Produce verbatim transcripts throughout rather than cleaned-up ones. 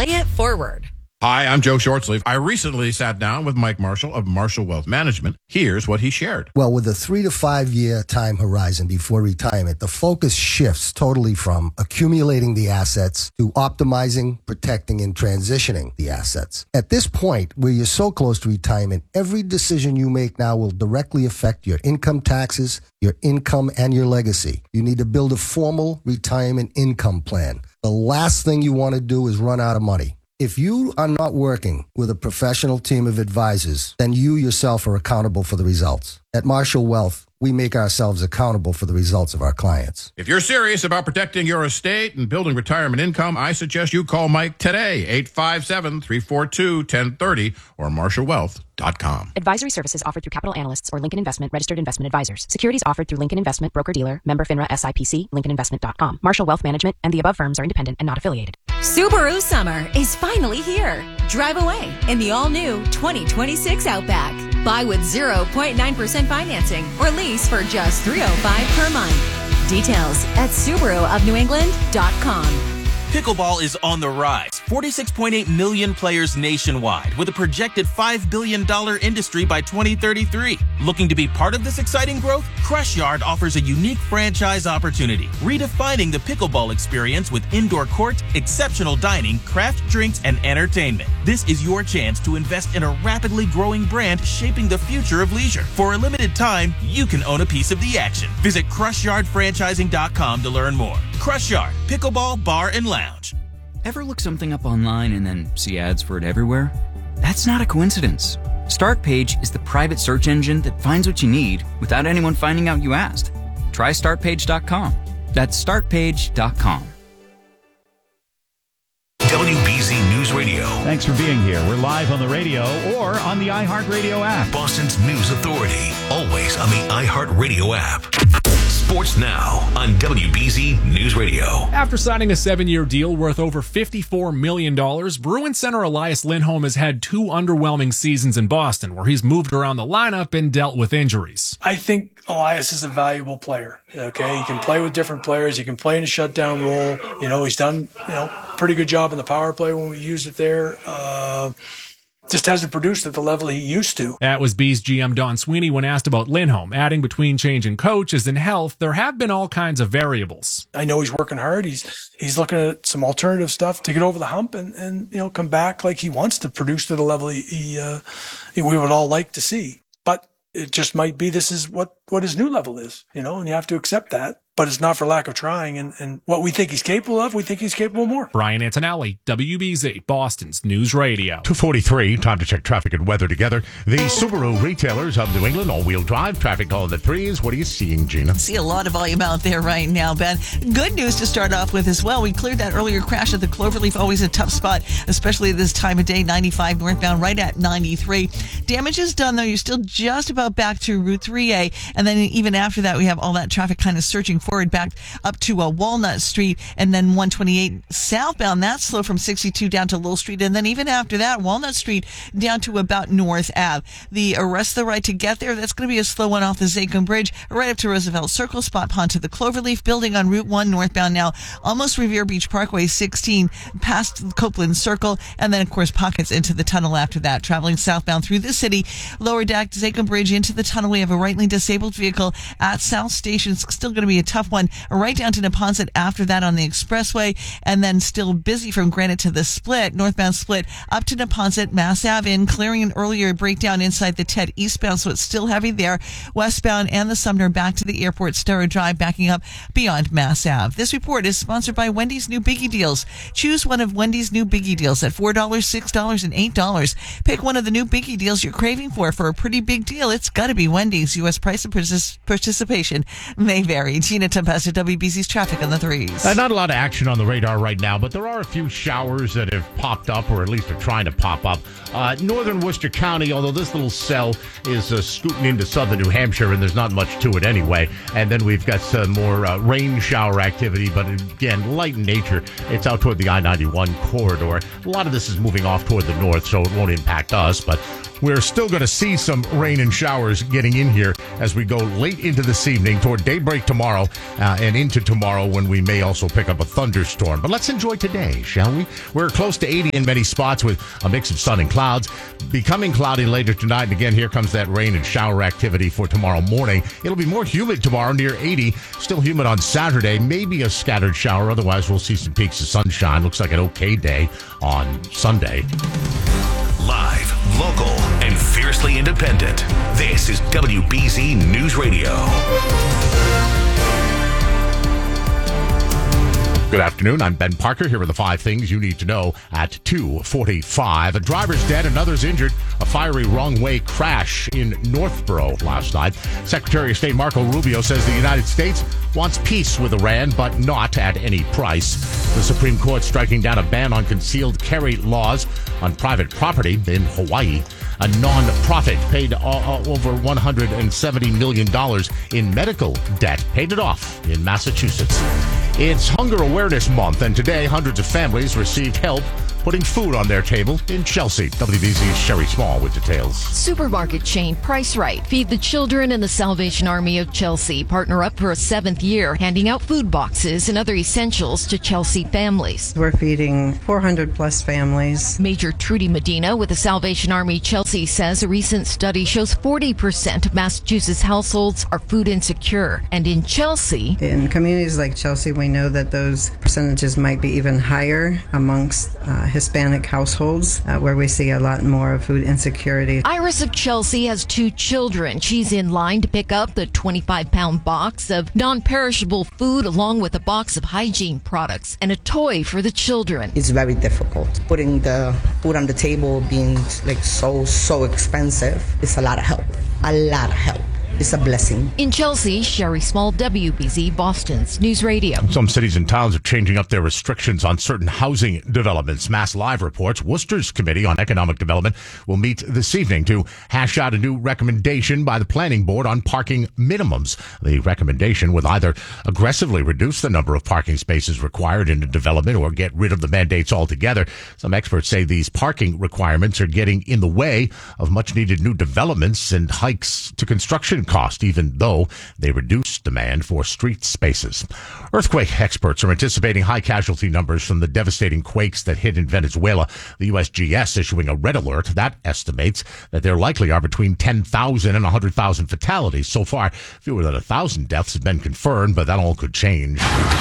play it forward. Hi, I'm Joe Shortsleeve. I recently sat down with Mike Marshall of Marshall Wealth Management. Here's what he shared. Well, with a three to five year time horizon before retirement, the focus shifts totally from accumulating the assets to optimizing, protecting, and transitioning the assets. At this point, where you're so close to retirement, every decision you make now will directly affect your income taxes, your income, and your legacy. You need to build a formal retirement income plan. The last thing you want to do is run out of money. If you are not working with a professional team of advisors, then you yourself are accountable for the results. At Marshall Wealth, we make ourselves accountable for the results of our clients. If you're serious about protecting your estate and building retirement income, I suggest you call Mike today, eight five seven, three four two, one zero three zero or marshall wealth dot com. Advisory services offered through Capital Analysts or Lincoln Investment Registered Investment Advisors. Securities offered through Lincoln Investment Broker-Dealer, member FINRA S I P C, lincoln investment dot com. Marshall Wealth Management and the above firms are independent and not affiliated. Subaru summer is finally here. Drive away in the all-new twenty twenty-six Outback. Buy with zero point nine percent financing or lease for just three hundred five dollars per month. Details at subaru of new england dot com. Pickleball is on the rise. forty-six point eight million players nationwide with a projected five billion dollars industry by twenty thirty-three. Looking to be part of this exciting growth? Crush Yard offers a unique franchise opportunity, redefining the pickleball experience with indoor court, exceptional dining, craft drinks, and entertainment. This is your chance to invest in a rapidly growing brand shaping the future of leisure. For a limited time, you can own a piece of the action. Visit crush yard franchising dot com to learn more. Crush Yard, Pickleball Bar and Lounge. Ever look something up online and then see ads for it everywhere? That's not a coincidence. StartPage is the private search engine that finds what you need without anyone finding out you asked. Try start page dot com. That's start page dot com. W B Z News Radio. Thanks for being here. We're live on the radio or on the iHeartRadio app. Boston's News Authority. Always on the iHeartRadio app. Sports Now on W B Z News Radio. After signing a seven-year deal worth over fifty-four million dollars, Bruins center Elias Lindholm has had two underwhelming seasons in Boston, where he's moved around the lineup and dealt with injuries. I think Elias is a valuable player. Okay, he can play with different players. He can play in a shutdown role. You know, he's done, you know, pretty good job in the power play when we used it there. Uh, just hasn't produced at the level he used to. That was B's G M Don Sweeney when asked about Lindholm, adding between change in coaches and health, there have been all kinds of variables. I know he's working hard. He's he's looking at some alternative stuff to get over the hump and, and you know, come back like he wants to produce to the level he, he, uh, we would all like to see. But it just might be this is what, what his new level is, you know, and you have to accept that. But it's not for lack of trying. And, and what we think he's capable of, we think he's capable more. Brian Antonelli, W B Z, Boston's News Radio. two forty-three, time to check traffic and weather together. The Subaru retailers of New England, all-wheel drive, traffic all in the threes. What are you seeing, Gina? See a lot of volume out there right now, Ben. Good news to start off with as well. We cleared that earlier crash at the Cloverleaf, always a tough spot, especially this time of day, ninety-five northbound, right at ninety-three. Damage is done, though. You're still just about back to Route three A. And then even after that, we have all that traffic kind of surging forward back up to uh, Walnut Street, and then one twenty-eight southbound. That's slow from sixty-two down to Lowell Street, and then even after that, Walnut Street down to about North Ave. The arrest the right to get there, that's going to be a slow one off the Zachem Bridge, right up to Roosevelt Circle, spot pond to the Cloverleaf building on Route one northbound now, almost Revere Beach Parkway sixteen, past Copeland Circle, and then of course pockets into the tunnel after that. Traveling southbound through the city, lower deck, Zachem Bridge into the tunnel. We have a rightly disabled vehicle at South Station. It's still going to be a tough one right down to Neponset after that on the expressway, and then still busy from Granite to the Split, northbound Split, up to Neponset, Mass Ave in, clearing an earlier breakdown inside the Ted eastbound, so it's still heavy there. Westbound and the Sumner back to the airport, Starrow Drive backing up beyond Mass Ave. This report is sponsored by Wendy's new Biggie Deals. Choose one of Wendy's new Biggie Deals at four dollars, six dollars, and eight dollars. Pick one of the new Biggie Deals you're craving for. For a pretty big deal, it's got to be Wendy's. U S price and participation may vary. Gina Tempesta, W B Z's traffic on the threes. Uh, not a lot of action on the radar right now, but there are a few showers that have popped up, or at least are trying to pop up. Uh, northern Worcester County, although this little cell is uh, scooting into southern New Hampshire, and there's not much to it anyway. And then we've got some more uh, rain shower activity, but again, light in nature. It's out toward the I ninety-one corridor. A lot of this is moving off toward the north, so it won't impact us, but we're still going to see some rain and showers getting in here as we go late into this evening toward daybreak tomorrow uh, and into tomorrow when we may also pick up a thunderstorm. But let's enjoy today, shall we? We're close to eighty in many spots with a mix of sun and clouds. Becoming cloudy later tonight. And again, here comes that rain and shower activity for tomorrow morning. It'll be more humid tomorrow, near eighty. Still humid on Saturday. Maybe a scattered shower. Otherwise, we'll see some peaks of sunshine. Looks like an okay day on Sunday. Live, local, and fiercely independent. This is W B Z News Radio. Good afternoon. I'm Ben Parker. Here are the five things you need to know at two forty-five. A driver's dead and others injured. A fiery wrong-way crash in Northborough last night. Secretary of State Marco Rubio says the United States wants peace with Iran, but not at any price. The Supreme Court striking down a ban on concealed carry laws on private property in Hawaii. A non-profit paid uh, over one hundred seventy million dollars in medical debt, paid it off in Massachusetts. It's Hunger Awareness Month, and today hundreds of families received help putting food on their table in Chelsea. W B Z's Sherry Small with details. Supermarket chain Price Right, Feed the Children, and the Salvation Army of Chelsea partner up for a seventh year, handing out food boxes and other essentials to Chelsea families. We're feeding four hundred plus families. Major Trudy Medina with the Salvation Army Chelsea says a recent study shows forty percent of Massachusetts households are food insecure. And in Chelsea, in communities like Chelsea, we know that those percentages might be even higher amongst uh, Hispanic households, uh, where we see a lot more of food insecurity. Iris of Chelsea has two children. She's in line to pick up the twenty-five pound box of non-perishable food along with a box of hygiene products and a toy for the children. It's very difficult. Putting the food on the table being like so, so expensive, it's a lot of help. A lot of help. It's a blessing. In Chelsea, Sherry Small, W B Z, Boston's News Radio. Some cities and towns are changing up their restrictions on certain housing developments. Mass Live reports Worcester's Committee on Economic Development will meet this evening to hash out a new recommendation by the Planning Board on parking minimums. The recommendation would either aggressively reduce the number of parking spaces required in a development or get rid of the mandates altogether. Some experts say these parking requirements are getting in the way of much-needed new developments and hikes to construction cost, even though they reduce demand for street spaces. Earthquake experts are anticipating high casualty numbers from the devastating quakes that hit in Venezuela. The U S G S issuing a red alert that estimates that there likely are between ten thousand and one hundred thousand fatalities. So far, fewer than one thousand deaths have been confirmed, but that all could change.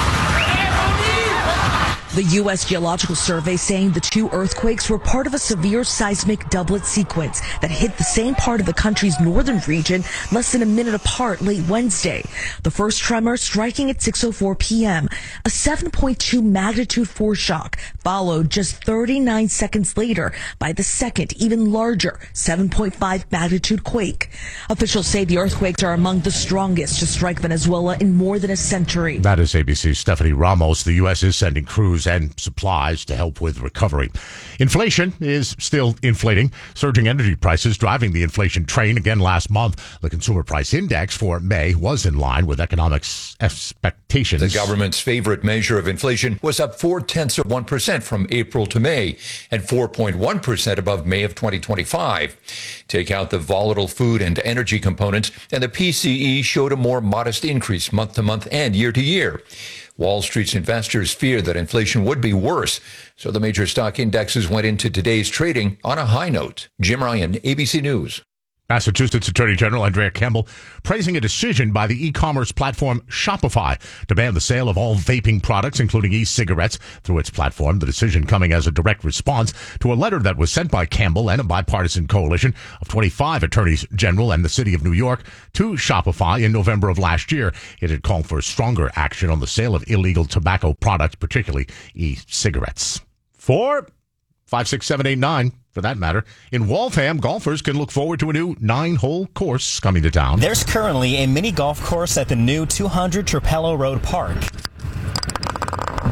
The U S Geological Survey saying the two earthquakes were part of a severe seismic doublet sequence that hit the same part of the country's northern region less than a minute apart late Wednesday. The first tremor striking at six oh four p.m. A seven point two magnitude foreshock followed just thirty-nine seconds later by the second, even larger seven point five magnitude quake. Officials say the earthquakes are among the strongest to strike Venezuela in more than a century. That is A B C's Stephanie Ramos. The U S is sending crews and supplies to help with recovery. Inflation is still inflating. Surging energy prices driving the inflation train again last month. The consumer price index for May was in line with economics expectations. The government's favorite measure of inflation was up four tenths of one percent from April to May and four point one percent above May of twenty twenty-five. Take out the volatile food and energy components, and the P C E showed a more modest increase month to month and year to year. Wall Street's investors feared that inflation would be worse, so the major stock indexes went into today's trading on a high note. Jim Ryan, A B C News. Massachusetts Attorney General Andrea Campbell praising a decision by the e-commerce platform Shopify to ban the sale of all vaping products, including e-cigarettes, through its platform. The decision coming as a direct response to a letter that was sent by Campbell and a bipartisan coalition of twenty-five attorneys general and the city of New York to Shopify in November of last year. It had called for stronger action on the sale of illegal tobacco products, particularly e-cigarettes. For five six seven eight nine, for that matter, in Waltham, golfers can look forward to a new nine-hole course coming to town. There's currently a mini golf course at the new two hundred Trapello Road Park. But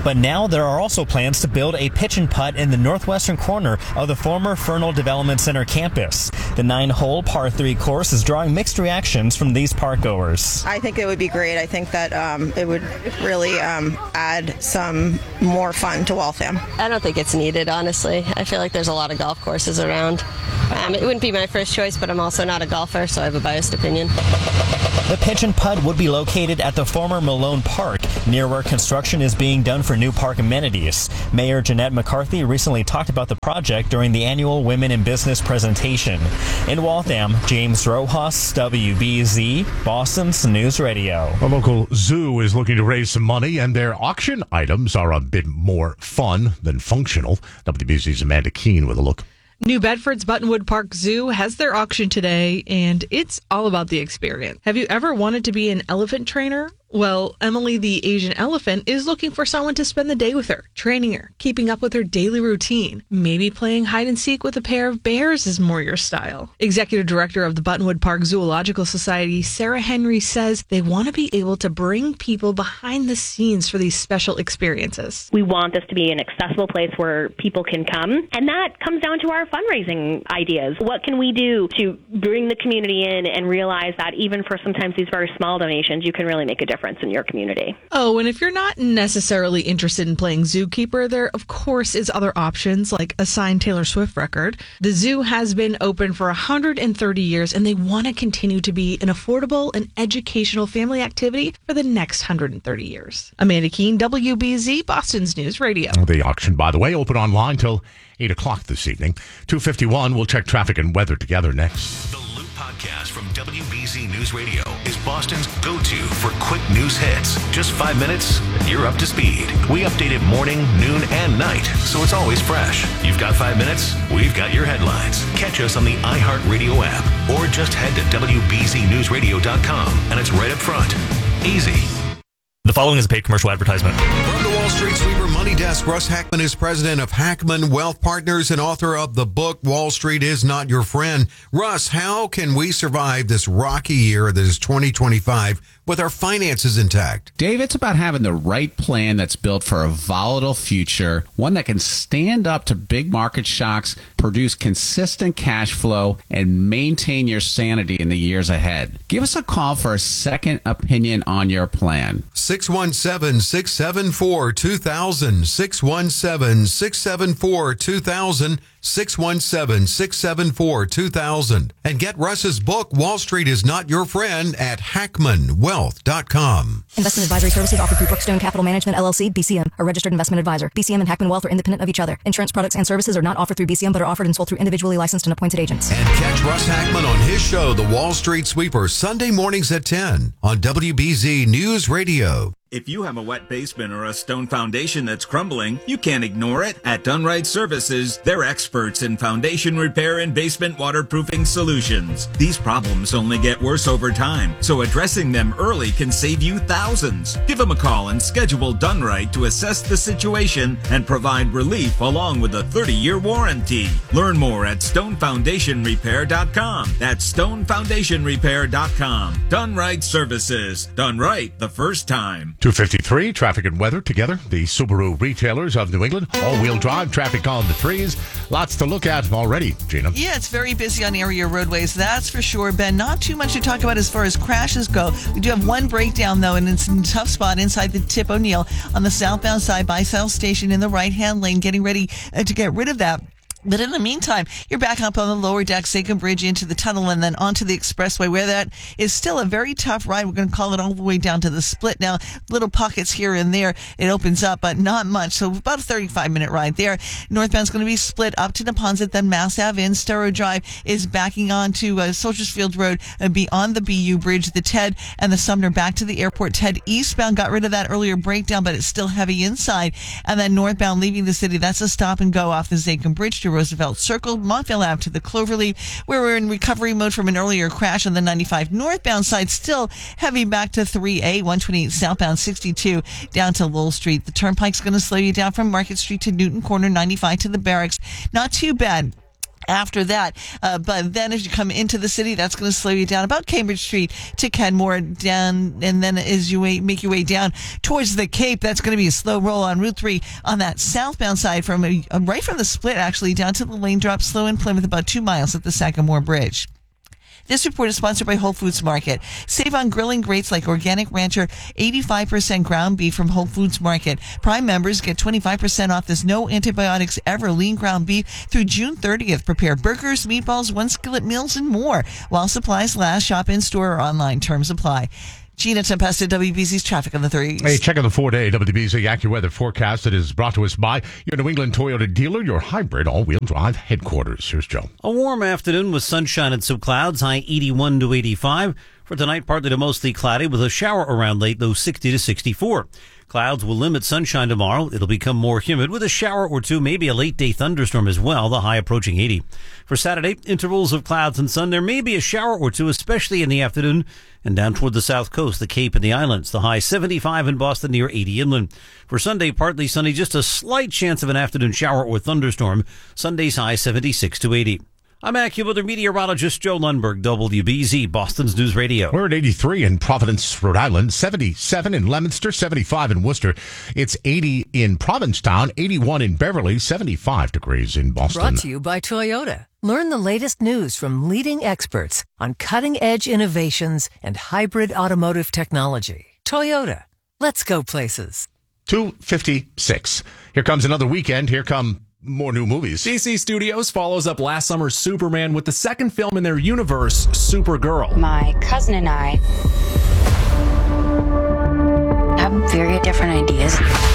But now there are also plans to build a pitch and putt in the northwestern corner of the former Fernald Development Center campus. The nine-hole par three course is drawing mixed reactions from these park goers. I think it would be great. I think that um, it would really um, add some more fun to Waltham. I don't think it's needed, honestly. I feel like there's a lot of golf courses around. Um, it wouldn't be my first choice, but I'm also not a golfer, so I have a biased opinion. The pitch and putt would be located at the former Malone Park, near where construction is being done for new park amenities. Mayor Jeanette McCarthy recently talked about the project during the annual Women in Business presentation. In Waltham, James Rojas, W B Z, Boston's News Radio. A local zoo is looking to raise some money, and their auction items are a bit more fun than functional. W B Z's Amanda Keene with a look. New Bedford's Buttonwood Park Zoo has their auction today, and it's all about the experience. Have you ever wanted to be an elephant trainer? Well, Emily the Asian elephant is looking for someone to spend the day with her, training her, keeping up with her daily routine. Maybe playing hide and seek with a pair of bears is more your style. Executive Director of the Buttonwood Park Zoological Society, Sarah Henry, says they want to be able to bring people behind the scenes for these special experiences. We want this to be an accessible place where people can come, and that comes down to our fundraising ideas. What can we do to bring the community in and realize that even for sometimes these very small donations, you can really make a difference in your community. Oh, and if you're not necessarily interested in playing zookeeper, there of course is other options like a signed Taylor Swift record. The zoo has been open for one hundred thirty years, and they want to continue to be an affordable and educational family activity for the next one hundred thirty years. Amanda Keene, W B Z, Boston's News Radio. The auction, by the way, open online till eight o'clock this evening. two fifty-one, we'll check traffic and weather together next. The Loop Podcast from W B Z News Radio is Boston's go-to for quick news hits. Just five minutes, and you're up to speed. We update it morning, noon, and night, so it's always fresh. You've got five minutes, we've got your headlines. Catch us on the iHeartRadio app, or just head to W B Z news radio dot com, and it's right up front. Easy. The following is a paid commercial advertisement. From the Wall Street Sweeper Money Desk, Russ Hackman is president of Hackman Wealth Partners and author of the book, Wall Street is Not Your Friend. Russ, how can we survive this rocky year that is twenty twenty-five with our finances intact? Dave, it's about having the right plan that's built for a volatile future, one that can stand up to big market shocks, produce consistent cash flow, and maintain your sanity in the years ahead. Give us a call for a second opinion on your plan. six one seven, six seven four, two thousand, six one seven, six seven four, two thousand, six one seven, six seven four, two thousand. And get Russ's book, Wall Street is Not Your Friend, at hackman wealth dot com. Investment advisory services offered through Brookstone Capital Management, L L C, B C M, a registered investment advisor. B C M and Hackman Wealth are independent of each other. Insurance products and services are not offered through B C M, but are offered and sold through individually licensed and appointed agents. And catch Russ Hackman on his show, The Wall Street Sweeper, Sunday mornings at ten on W B Z News Radio. If you have a wet basement or a stone foundation that's crumbling, you can't ignore it. At Dunright Services, they're experts in foundation repair and basement waterproofing solutions. These problems only get worse over time, so addressing them early can save you thousands. Give them a call and schedule Dunright to assess the situation and provide relief along with a thirty-year warranty. Learn more at stone foundation repair dot com. That's stone foundation repair dot com. Dunright Services. Done right the first time. two fifty-three, traffic and weather together. The Subaru retailers of New England, all-wheel drive, traffic on the trees. Lots to look at already, Gina. Yeah, it's very busy on area roadways, that's for sure, Ben. Not too much to talk about as far as crashes go. We do have one breakdown, though, and it's in a tough spot inside the Tip O'Neill on the southbound side by South Station in the right-hand lane, getting ready uh, to get rid of that. But in the meantime, you're back up on the lower deck, Sagan Bridge into the tunnel and then onto the expressway, where that is still a very tough ride. We're going to call it all the way down to the split now. Little pockets here and there. It opens up, but not much. So about a thirty-five minute ride there. Northbound's going to be split up to Neponset, then Mass Ave in. Storrow Drive is backing onto uh, Soldiers Field Road uh, beyond the B U Bridge. The Ted and the Sumner back to the airport. Ted eastbound got rid of that earlier breakdown, but it's still heavy inside. And then northbound leaving the city, that's a stop and go off the Zakin Bridge to Roosevelt Circle, Montville Ave to the Cloverleaf, where we're in recovery mode from an earlier crash on the ninety-five northbound side. Still heavy back to three A, one twenty-eight southbound, sixty-two down to Lowell Street. The Turnpike's going to slow you down from Market Street to Newton Corner, ninety-five to the Barracks. Not too bad. after that. Uh, but then as you come into the city, that's going to slow you down about Cambridge Street to Kenmore down. And then as you make your way down towards the Cape, that's going to be a slow roll on Route three on that southbound side from a, right from the split, actually, down to the lane drop, slow in Plymouth about two miles at the Sagamore Bridge. This report is sponsored by Whole Foods Market. Save on grilling greats like Organic Rancher, eighty-five percent ground beef from Whole Foods Market. Prime members get twenty-five percent off this no antibiotics ever lean ground beef through June thirtieth. Prepare burgers, meatballs, one skillet meals, and more. While supplies last, shop in store or online. Terms apply. Gina Tempesta, W B C's traffic on the threes. Hey, check out the four-day W B C AccuWeather forecast that is brought to us by your New England Toyota dealer, your hybrid all-wheel drive headquarters. Here's Joe. A warm afternoon with sunshine and some clouds, high eighty-one to eighty-five. For tonight, partly to mostly cloudy with a shower around late, low sixty to sixty-four. Clouds will limit sunshine tomorrow. It'll become more humid with a shower or two, maybe a late-day thunderstorm as well, the high approaching eighty. For Saturday, intervals of clouds and sun. There may be a shower or two, especially in the afternoon, and down toward the south coast, the Cape and the islands. The high seventy-five in Boston, near eighty inland. For Sunday, partly sunny, just a slight chance of an afternoon shower or thunderstorm. Sunday's high seventy-six to eighty. I'm AccuWeather meteorologist Joe Lundberg, W B Z, Boston's News Radio. We're at eighty-three in Providence, Rhode Island, seventy-seven in Leominster, seventy-five in Worcester. It's eighty in Provincetown, eighty-one in Beverly, seventy-five degrees in Boston. Brought to you by Toyota. Learn the latest news from leading experts on cutting-edge innovations and hybrid automotive technology. Toyota. Let's go places. two fifty-six. Here comes another weekend. Here come more new movies. D C Studios follows up last summer's Superman with the second film in their universe, Supergirl. My cousin and I have very different ideas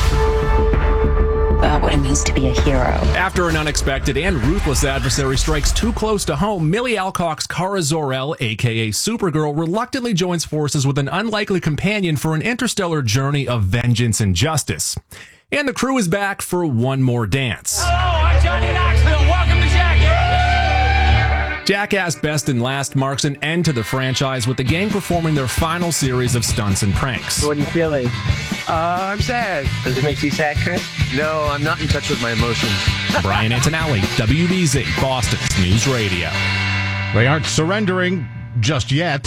about what it means to be a hero. After an unexpected and ruthless adversary strikes too close to home, Millie Alcock's Kara Zor-El, aka Supergirl, reluctantly joins forces with an unlikely companion for an interstellar journey of vengeance and justice. And the crew is back for one more dance. Hello, I'm Johnny Knoxville. Welcome to Jackass. Jackass Best and Last marks an end to the franchise with the gang performing their final series of stunts and pranks. What are you feeling? Uh, I'm sad. Does it make you sad, Chris? No, I'm not in touch with my emotions. Brian Antonelli, W B Z, Boston's News Radio. They aren't surrendering just yet.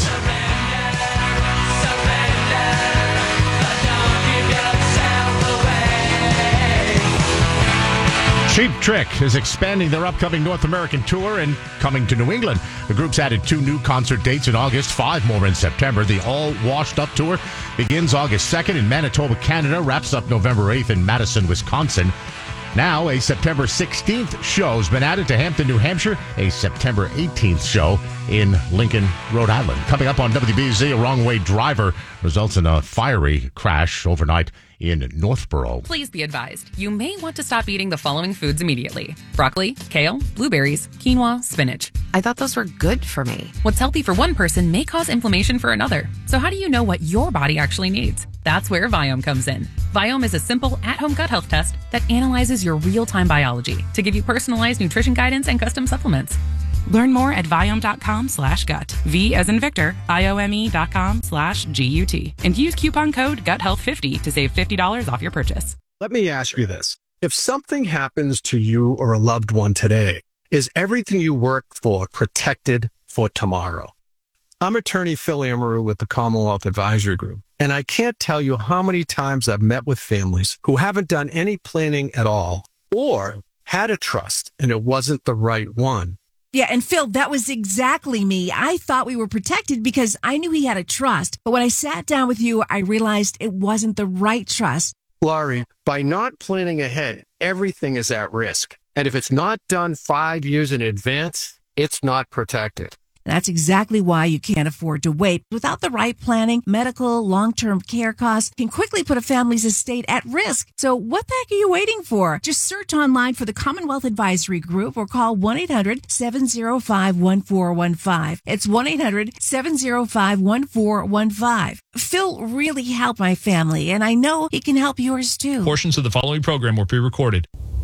Cheap Trick is expanding their upcoming North American tour and coming to New England. The group's added two new concert dates in August, five more in September. The All Washed Up tour begins August second in Manitoba, Canada, wraps up November eighth in Madison, Wisconsin. Now, a September sixteenth show has been added to Hampton, New Hampshire, a September eighteenth show in Lincoln, Rhode Island. Coming up on W B Z, a wrong-way driver results in a fiery crash overnight in Northborough. Please be advised, you may want to stop eating the following foods immediately. Broccoli, kale, blueberries, quinoa, spinach. I thought those were good for me. What's healthy for one person may cause inflammation for another. So how do you know what your body actually needs? That's where Viome comes in. Viome is a simple at-home gut health test that analyzes your real-time biology to give you personalized nutrition guidance and custom supplements. Learn more at Viome.com slash gut. V as in Victor, I-O-M-E dot com slash G-U-T. And use coupon code gut health fifty to save fifty dollars off your purchase. Let me ask you this. If something happens to you or a loved one today, is everything you work for protected for tomorrow? I'm attorney Phil Amaru with the Commonwealth Advisory Group, and I can't tell you how many times I've met with families who haven't done any planning at all or had a trust and it wasn't the right one. Yeah, and Phil, that was exactly me. I thought we were protected because I knew he had a trust. But when I sat down with you, I realized it wasn't the right trust. Laurie, by not planning ahead, everything is at risk. And if it's not done five years in advance, it's not protected. That's exactly why you can't afford to wait. Without the right planning, medical, long-term care costs can quickly put a family's estate at risk. So what the heck are you waiting for? Just search online for the Commonwealth Advisory Group or call one eight hundred seven oh five one four one five. It's one eight hundred seven oh five one four one five. Phil really helped my family, and I know he can help yours too. Portions of the following program were pre-recorded.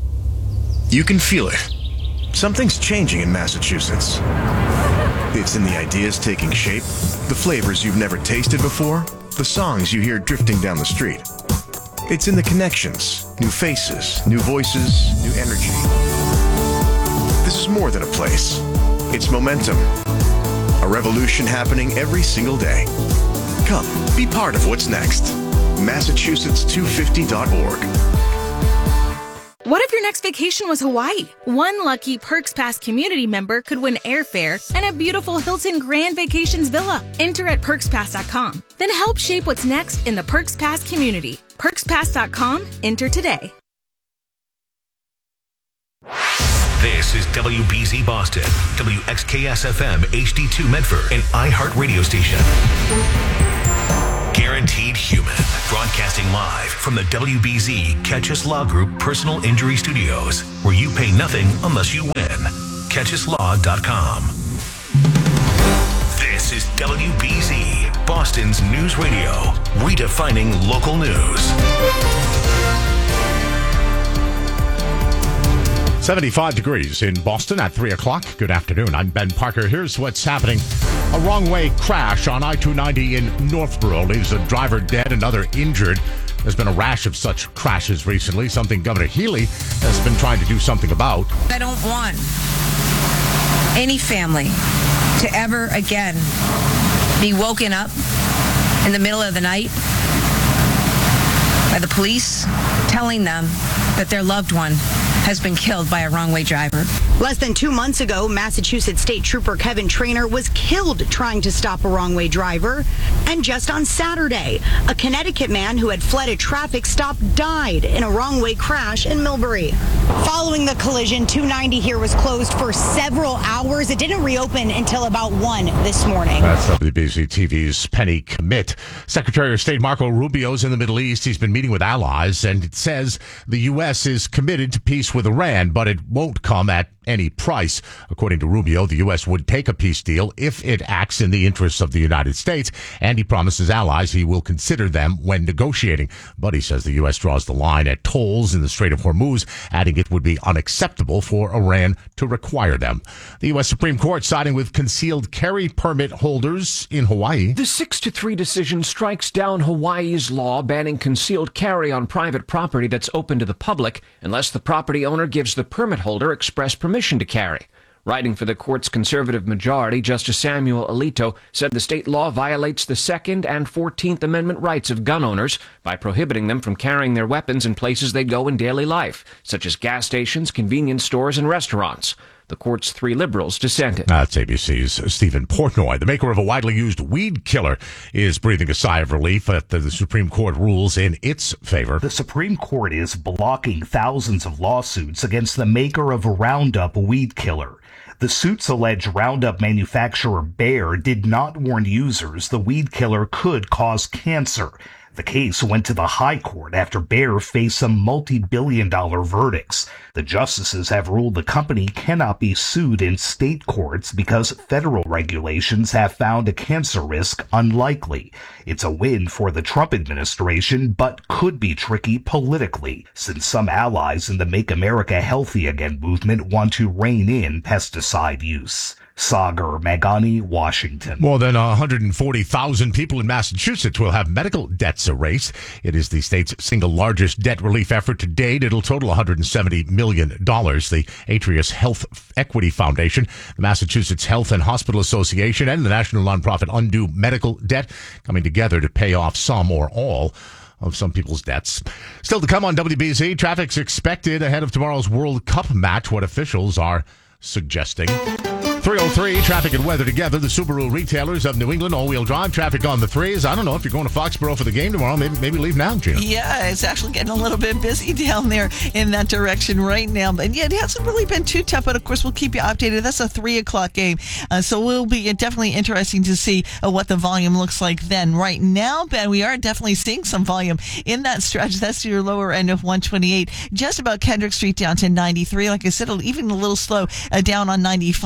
You can feel it. Something's changing in Massachusetts. It's in the ideas taking shape, the flavors you've never tasted before, the songs you hear drifting down the street. It's in the connections, new faces, new voices, new energy. This is more than a place. It's momentum. A revolution happening every single day. Come, be part of what's next. Massachusetts two fifty dot org. What if your next vacation was Hawaii? One lucky Perks Pass community member could win airfare and a beautiful Hilton Grand Vacations villa. Enter at perks pass dot com. Then help shape what's next in the Perks Pass community. perks pass dot com. Enter today. This is W B Z Boston, W X K S F M H D two Medford, an iHeart radio station. Guaranteed Human, broadcasting live from the W B Z Catch Us Law Group Personal Injury Studios, where you pay nothing unless you win. catch us law dot com. This is W B Z, Boston's news radio, redefining local news. seventy-five degrees in Boston at three o'clock. Good afternoon. I'm Ben Parker. Here's what's happening. A wrong-way crash on I two ninety in Northborough leaves a driver dead, another injured. There's been a rash of such crashes recently, something Governor Healy has been trying to do something about. I don't want any family to ever again be woken up in the middle of the night by the police telling them that their loved one has been killed by a wrong-way driver. Less than two months ago, Massachusetts State Trooper Kevin Trainer was killed trying to stop a wrong-way driver. And just on Saturday, a Connecticut man who had fled a traffic stop died in a wrong-way crash in Millbury. Following the collision, two ninety here was closed for several hours. It didn't reopen until about one this morning. That's W B Z T V's Penny Commit. Secretary of State Marco Rubio's in the Middle East. He's been meeting with allies, and it says the U S is committed to peace with Iran, but it won't come at any price. According to Rubio, the U S would take a peace deal if it acts in the interests of the United States, and he promises allies he will consider them when negotiating. But he says the U S draws the line at tolls in the Strait of Hormuz, adding it would be unacceptable for Iran to require them. The U S Supreme Court siding with concealed carry permit holders in Hawaii. The six to three decision strikes down Hawaii's law banning concealed carry on private property that's open to the public unless the property owner gives the permit holder express permission to carry. Writing for the court's conservative majority, Justice Samuel Alito said the state law violates the Second and Fourteenth Amendment rights of gun owners by prohibiting them from carrying their weapons in places they go in daily life, such as gas stations, convenience stores, and restaurants. The court's three liberals dissented. That's A B C's Stephen Portnoy. The maker of a widely used weed killer is breathing a sigh of relief after the Supreme Court rules in its favor. The Supreme Court is blocking thousands of lawsuits against the maker of a Roundup weed killer. The suits allege Roundup manufacturer Bayer did not warn users the weed killer could cause cancer. The case went to the High Court after Bayer faced some multi-billion dollar verdicts. The justices have ruled the company cannot be sued in state courts because federal regulations have found a cancer risk unlikely. It's a win for the Trump administration, but could be tricky politically, since some allies in the Make America Healthy Again movement want to rein in pesticide use. Sagar Magani, Washington. More than one hundred forty thousand people in Massachusetts will have medical debts erased. It is the state's single largest debt relief effort to date. It'll total one hundred seventy million dollars. The Atrius Health Equity Foundation, the Massachusetts Health and Hospital Association, and the national nonprofit Undo Medical Debt coming together to pay off some or all of some people's debts. Still to come on W B Z, traffic's expected ahead of tomorrow's World Cup match, what officials are suggesting. three oh three, traffic and weather together. The Subaru retailers of New England, all-wheel drive traffic on the threes. I don't know if you're going to Foxborough for the game tomorrow. Maybe, maybe leave now, Gina. Yeah, it's actually getting a little bit busy down there in that direction right now. But yeah, it hasn't really been too tough. But of course, we'll keep you updated. That's a three o'clock game. Uh, so we'll be definitely interesting to see uh, what the volume looks like then. Right now, Ben, we are definitely seeing some volume in that stretch. That's your lower end of one twenty-eight. Just about Kendrick Street down to ninety-three. Like I said, even a little slow uh, down on ninety-five south.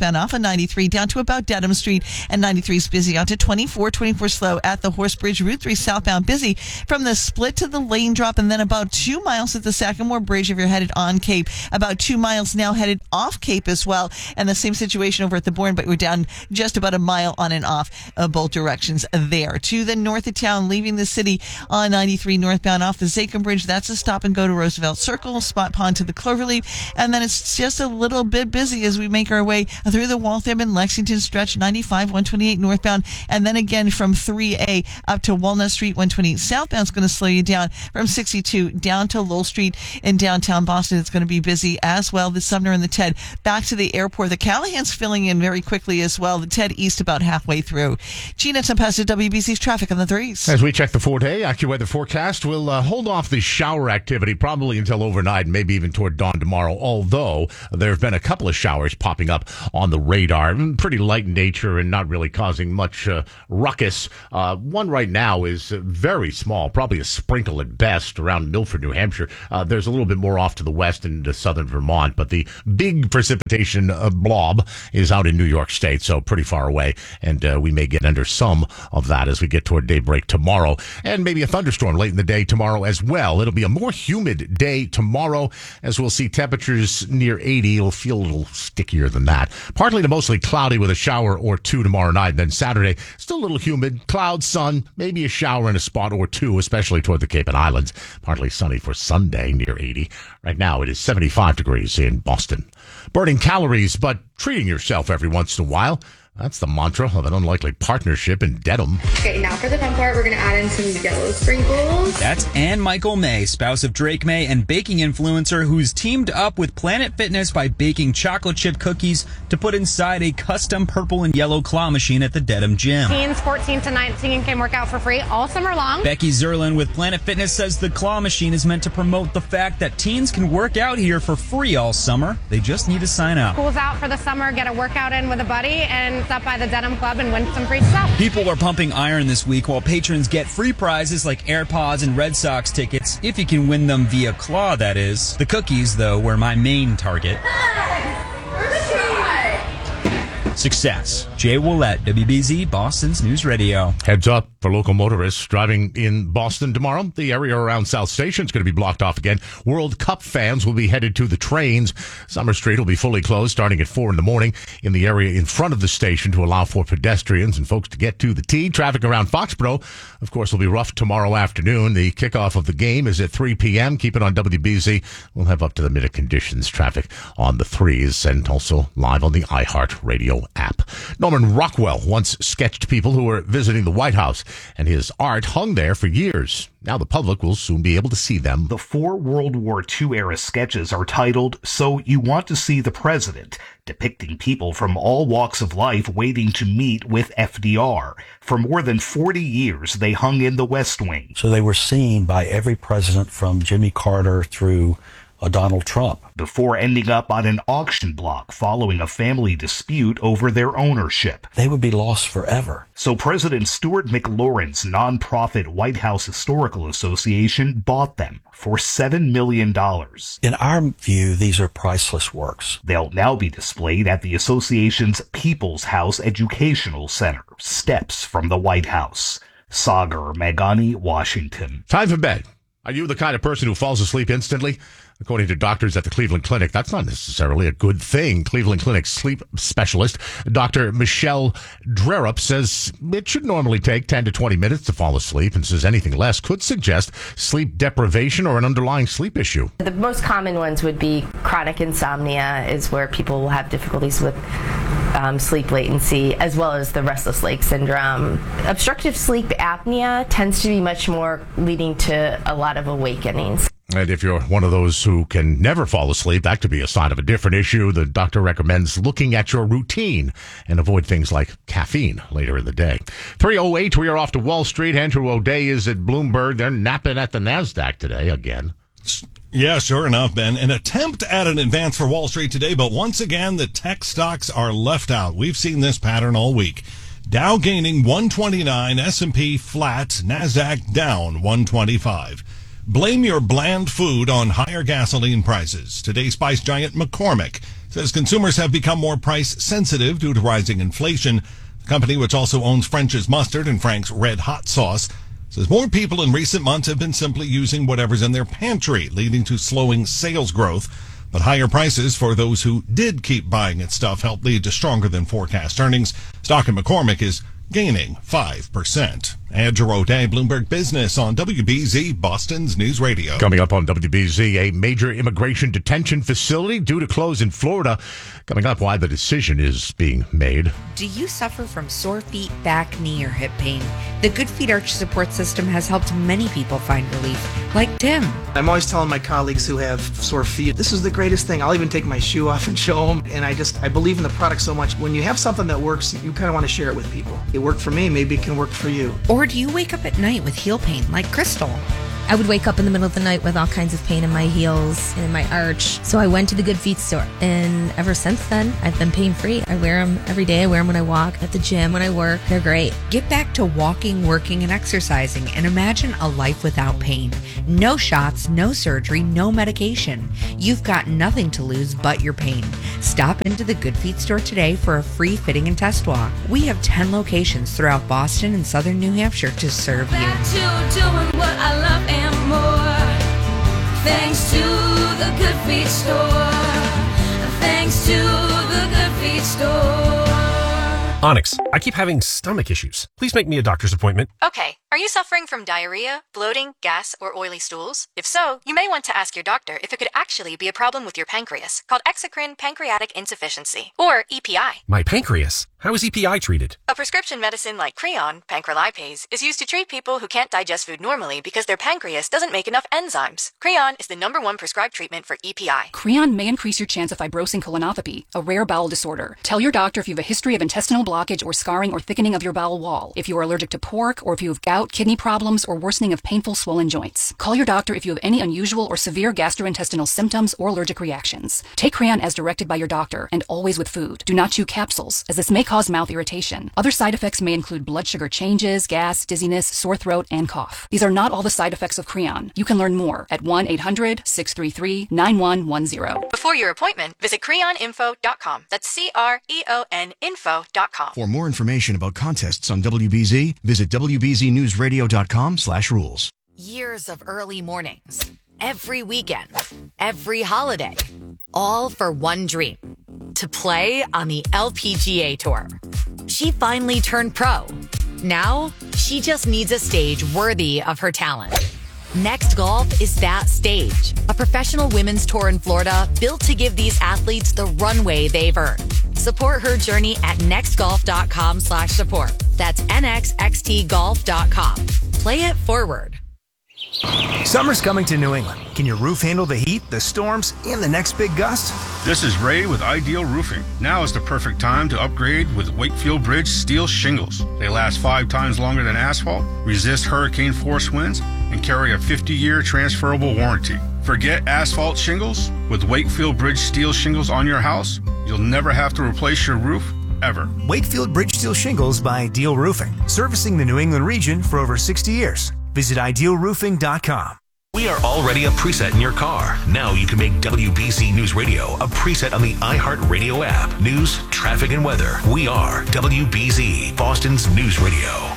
southbound off of ninety-three down to about Dedham Street, and ninety-three is busy out to twenty-four, twenty-four slow at the Horse Bridge. Route three southbound busy from the split to the lane drop, and then about two miles at the Sagamore Bridge if you're headed on Cape. About two miles now headed off Cape as well, and the same situation over at the Bourne, but we're down just about a mile on and off uh, both directions there. To the north of town, leaving the city on ninety-three northbound off the Zachem Bridge. That's a stop and go to Roosevelt Circle, Spot Pond to the Cloverleaf, and then it's just a little bit busy as we make our way through the Waltham and Lexington stretch, ninety-five, one twenty-eight northbound, and then again from three A up to Walnut Street, one twenty-eight southbound is going to slow you down from sixty-two down to Lowell Street in downtown Boston. It's going to be busy as well. The Sumner and the Ted back to the airport. The Callahan's filling in very quickly as well. The Ted East about halfway through. Gina Tempesta, W B C's traffic on the threes. As we check the four-day AccuWeather forecast, we'll uh, hold off the shower activity probably until overnight, maybe even toward dawn tomorrow, although there have been a couple of showers popping up on the radar. Pretty light in nature and not really causing much uh, ruckus. Uh, one right now is uh, very small, probably a sprinkle at best around Milford, New Hampshire. Uh, there's a little bit more off to the west into southern Vermont, but the big precipitation uh, blob is out in New York State, so pretty far away, and uh, we may get under some of that as we get toward daybreak tomorrow, and maybe a thunderstorm late in the day tomorrow as well. It'll be a more humid day tomorrow as we'll see temperatures near eighty. It'll feel a little stickier than that. Partly to mostly cloudy with a shower or two tomorrow night. And then Saturday, still a little humid, clouds, sun, maybe a shower in a spot or two, especially toward the Cape and Islands. Partly sunny for Sunday, near eighty. Right now, it is seventy-five degrees in Boston. Burning calories, but treating yourself every once in a while. That's the mantra of an unlikely partnership in Dedham. Okay, now for the fun part, we're going to add in some yellow sprinkles. That's Ann Michael May, spouse of Drake May and baking influencer who's teamed up with Planet Fitness by baking chocolate chip cookies to put inside a custom purple and yellow claw machine at the Dedham gym. Teens fourteen to nineteen can work out for free all summer long. Becky Zerlin with Planet Fitness says the claw machine is meant to promote the fact that teens can work out here for free all summer. They just need to sign up. School's out for the summer, get a workout in with a buddy, and stop by the Dedham Club and win some free stuff. People are pumping iron this week while patrons get free prizes like AirPods and Red Sox tickets, if you can win them via claw, that is. The cookies, though, were my main target. Success. Jay Willett, W B Z, Boston's News Radio. Heads up for local motorists driving in Boston tomorrow. The area around South Station is going to be blocked off again. World Cup fans will be headed to the trains. Summer Street will be fully closed starting at four in the morning in the area in front of the station to allow for pedestrians and folks to get to the T. Traffic around Foxborough, of course, will be rough tomorrow afternoon. The kickoff of the game is at three p.m. Keep it on W B Z. We'll have up to the minute conditions traffic on the threes and also live on the iHeart Radio app. Norman Rockwell once sketched people who were visiting the White House, and his art hung there for years. Now the public will soon be able to see them. The four World War Two era sketches are titled So You Want to See the President, depicting people from all walks of life waiting to meet with F D R. For more than forty years, they hung in the West Wing. So they were seen by every president from Jimmy Carter through uh, Donald Trump. Before ending up on an auction block following a family dispute over their ownership. They would be lost forever. So President Stuart McLaurin's nonprofit White House Historical Association bought them for seven million dollars. In our view, these are priceless works. They'll now be displayed at the association's People's House Educational Center, steps from the White House. Sagar Meghani, Washington. Time for bed. Are you the kind of person who falls asleep instantly? According to doctors at the Cleveland Clinic, that's not necessarily a good thing. Cleveland Clinic sleep specialist Doctor Michelle Drerup says it should normally take ten to twenty minutes to fall asleep, and says anything less could suggest sleep deprivation or an underlying sleep issue. The most common ones would be chronic insomnia, is where people will have difficulties with um, sleep latency, as well as the restless leg syndrome. Obstructive sleep apnea tends to be much more leading to a lot of awakenings. And if you're one of those who can never fall asleep, that could be a sign of a different issue. The doctor recommends looking at your routine and avoid things like caffeine later in the day. three oh eight, we are off to Wall Street. Andrew O'Day is at Bloomberg. They're napping at the NASDAQ today again. Yeah, sure enough, Ben. An attempt at an advance for Wall Street today, but once again, the tech stocks are left out. We've seen this pattern all week. Dow gaining one twenty-nine, S and P flat, NASDAQ down one twenty-five. Blame your bland food on higher gasoline prices. Today, spice giant McCormick says consumers have become more price sensitive due to rising inflation. The company, which also owns French's Mustard and Frank's Red Hot Sauce, says more people in recent months have been simply using whatever's in their pantry, leading to slowing sales growth. But higher prices for those who did keep buying its stuff helped lead to stronger than forecast earnings. Stock in McCormick is gaining five percent. Andrew O'Day, Bloomberg Business on W B Z, Boston's News Radio. Coming up on W B Z, a major immigration detention facility due to close in Florida. Coming up, why the decision is being made. Do you suffer from sore feet, back, knee, or hip pain? The Good Feet Arch Support System has helped many people find relief, like Tim. I'm always telling my colleagues who have sore feet, this is the greatest thing. I'll even take my shoe off and show them. And I just, I believe in the product so much. When you have something that works, you kind of want to share it with people. It worked for me, maybe it can work for you. Or do you wake up at night with heel pain like Crystal? I would wake up in the middle of the night with all kinds of pain in my heels and in my arch. So I went to the Good Feet store. And ever since then, I've been pain-free. I wear them every day. I wear them when I walk, at the gym, when I work. They're great. Get back to walking, working, and exercising and imagine a life without pain. No shots, no surgery, no medication. You've got nothing to lose but your pain. Stop into the Good Feet store today for a free fitting and test walk. We have ten locations throughout Boston and southern New Hampshire to serve you. Back to doing what I love and more. Thanks to the Good Feet store. Thanks to the Good Feet store. Onyx, I keep having stomach issues. Please make me a doctor's appointment. Okay. Are you suffering from diarrhea, bloating, gas, or oily stools? If so, you may want to ask your doctor if it could actually be a problem with your pancreas, called exocrine pancreatic insufficiency, or E P I. My pancreas? How is E P I treated? A prescription medicine like Creon, pancrelipase, is used to treat people who can't digest food normally because their pancreas doesn't make enough enzymes. Creon is the number one prescribed treatment for E P I. Creon may increase your chance of fibrosing colonopathy, a rare bowel disorder. Tell your doctor if you have a history of intestinal blockage or scarring or thickening of your bowel wall, if you are allergic to pork, or if you have gout, kidney problems, or worsening of painful swollen joints. Call your doctor if you have any unusual or severe gastrointestinal symptoms or allergic reactions. Take Creon as directed by your doctor, and always with food. Do not chew capsules, as this may cause mouth irritation. Other side effects may include blood sugar changes, gas, dizziness, sore throat, and cough. These are not all the side effects of Creon. You can learn more at one eight hundred, six three three, nine one one zero. Before your appointment, visit creon info dot com. That's C R E O N info dot com. For more information about contests on W B Z, visit W B Z news radio dot com slash rules. Years of early mornings, every weekend, every holiday, all for one dream, to play on the L P G A Tour. She finally turned pro. Now, she just needs a stage worthy of her talent. Next Golf is that stage, a professional women's tour in Florida built to give these athletes the runway they've earned. Support her journey at next golf dot com slash support. That's N X X T golf dot com. Play it forward. Summer's coming to New England. Can your roof handle the heat, the storms, and the next big gust? This is Ray with Ideal Roofing. Now is the perfect time to upgrade with Wakefield Bridge steel shingles. They last five times longer than asphalt, resist hurricane force winds, and carry a fifty-year transferable warranty. Forget asphalt shingles. With Wakefield Bridge steel shingles on your house, you'll never have to replace your roof, ever. Wakefield Bridge Steel Shingles by Ideal Roofing, servicing the New England region for over sixty years. Visit ideal roofing dot com. We are already a preset in your car. Now you can make W B Z News Radio a preset on the iHeartRadio app. News, traffic, and weather. We are W B Z, Boston's News Radio.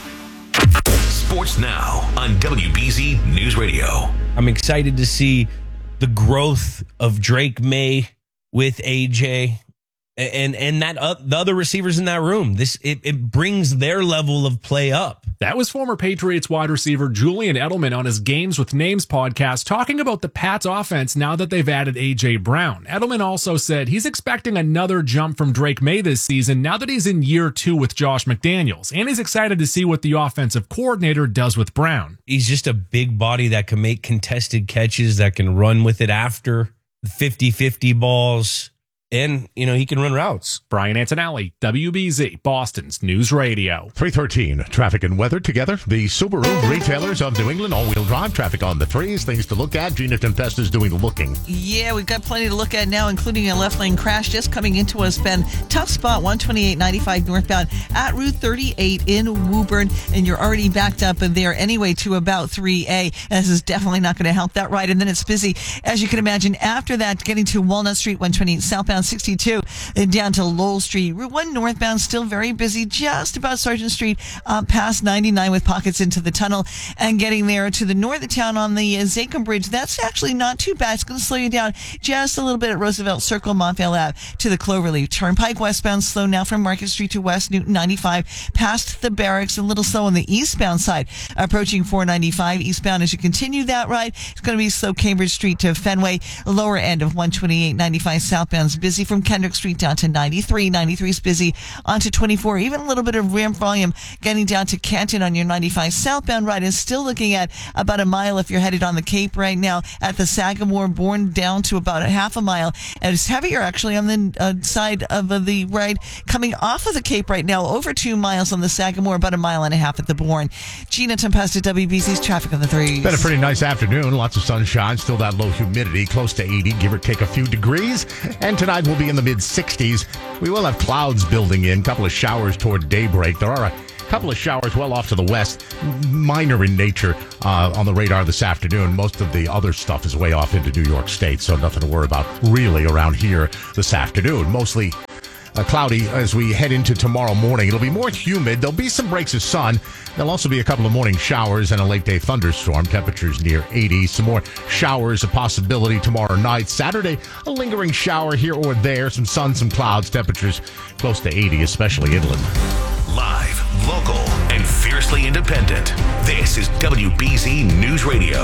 Sports now on W B Z News Radio. I'm excited to see the growth of Drake May with A J and and that uh, the other receivers in that room. This it, it brings their level of play up. That was former Patriots wide receiver Julian Edelman on his Games with Names podcast talking about the Pats offense now that they've added A J Brown. Edelman also said he's expecting another jump from Drake May this season now that he's in year two with Josh McDaniels, and he's excited to see what the offensive coordinator does with Brown. He's just a big body that can make contested catches, that can run with it after fifty-fifty balls. And, you know, he can run routes. Brian Antonelli, W B Z, Boston's News Radio. three thirteen, traffic and weather together. The Subaru retailers of New England, all-wheel drive, traffic on the threes, things to look at. Gina Tempesta's doing the looking. Yeah, we've got plenty to look at now, including a left lane crash just coming into us, Ben. Tough spot, one twenty-eight ninety-five northbound at Route thirty-eight in Woburn, and you're already backed up in there anyway to about three A. And this is definitely not going to help that ride. And then it's busy, as you can imagine, after that, getting to Walnut Street, one twenty-eight southbound sixty-two and down to Lowell Street. Route one northbound still very busy, just about Sergeant Street uh, past ninety-nine with pockets into the tunnel, and getting there to the north of town on the uh, Zachem Bridge. That's actually not too bad. It's going to slow you down just a little bit at Roosevelt Circle, Montvale Ave to the Cloverleaf. Turnpike westbound slow now from Market Street to West Newton ninety-five past the barracks, a little slow on the eastbound side approaching four ninety-five eastbound. As you continue that ride, it's going to be slow Cambridge Street to Fenway, lower end of one twenty-eight ninety-five southbound's busy from Kendrick Street down to ninety-three. ninety-three is busy onto twenty-four. Even a little bit of ramp volume getting down to Canton on your ninety-five southbound ride is still looking at about a mile if you're headed on the Cape right now at the Sagamore, born down to about a half a mile. And it's heavier actually on the uh, side of uh, the ride coming off of the Cape right now, over two miles on the Sagamore, about a mile and a half at the Bourne. Gina Tempesta, W B C's Traffic on the Threes. Been a pretty nice afternoon. Lots of sunshine. Still that low humidity, close to eighty, give or take a few degrees. And tonight we'll be in the mid sixties. We will have clouds building in. A couple of showers toward daybreak. There are a couple of showers well off to the west, minor in nature, uh, on the radar this afternoon. Most of the other stuff is way off into New York State, so nothing to worry about really around here this afternoon. Mostly Uh, cloudy as we head into tomorrow morning. It'll be more humid. There'll be some breaks of sun. There'll also be a couple of morning showers and a late day thunderstorm. Temperatures near eighty. Some more showers, a possibility tomorrow night. Saturday, a lingering shower here or there. Some sun, some clouds. Temperatures close to eighty, especially inland. Live, local, and fiercely independent. This is W B Z News Radio.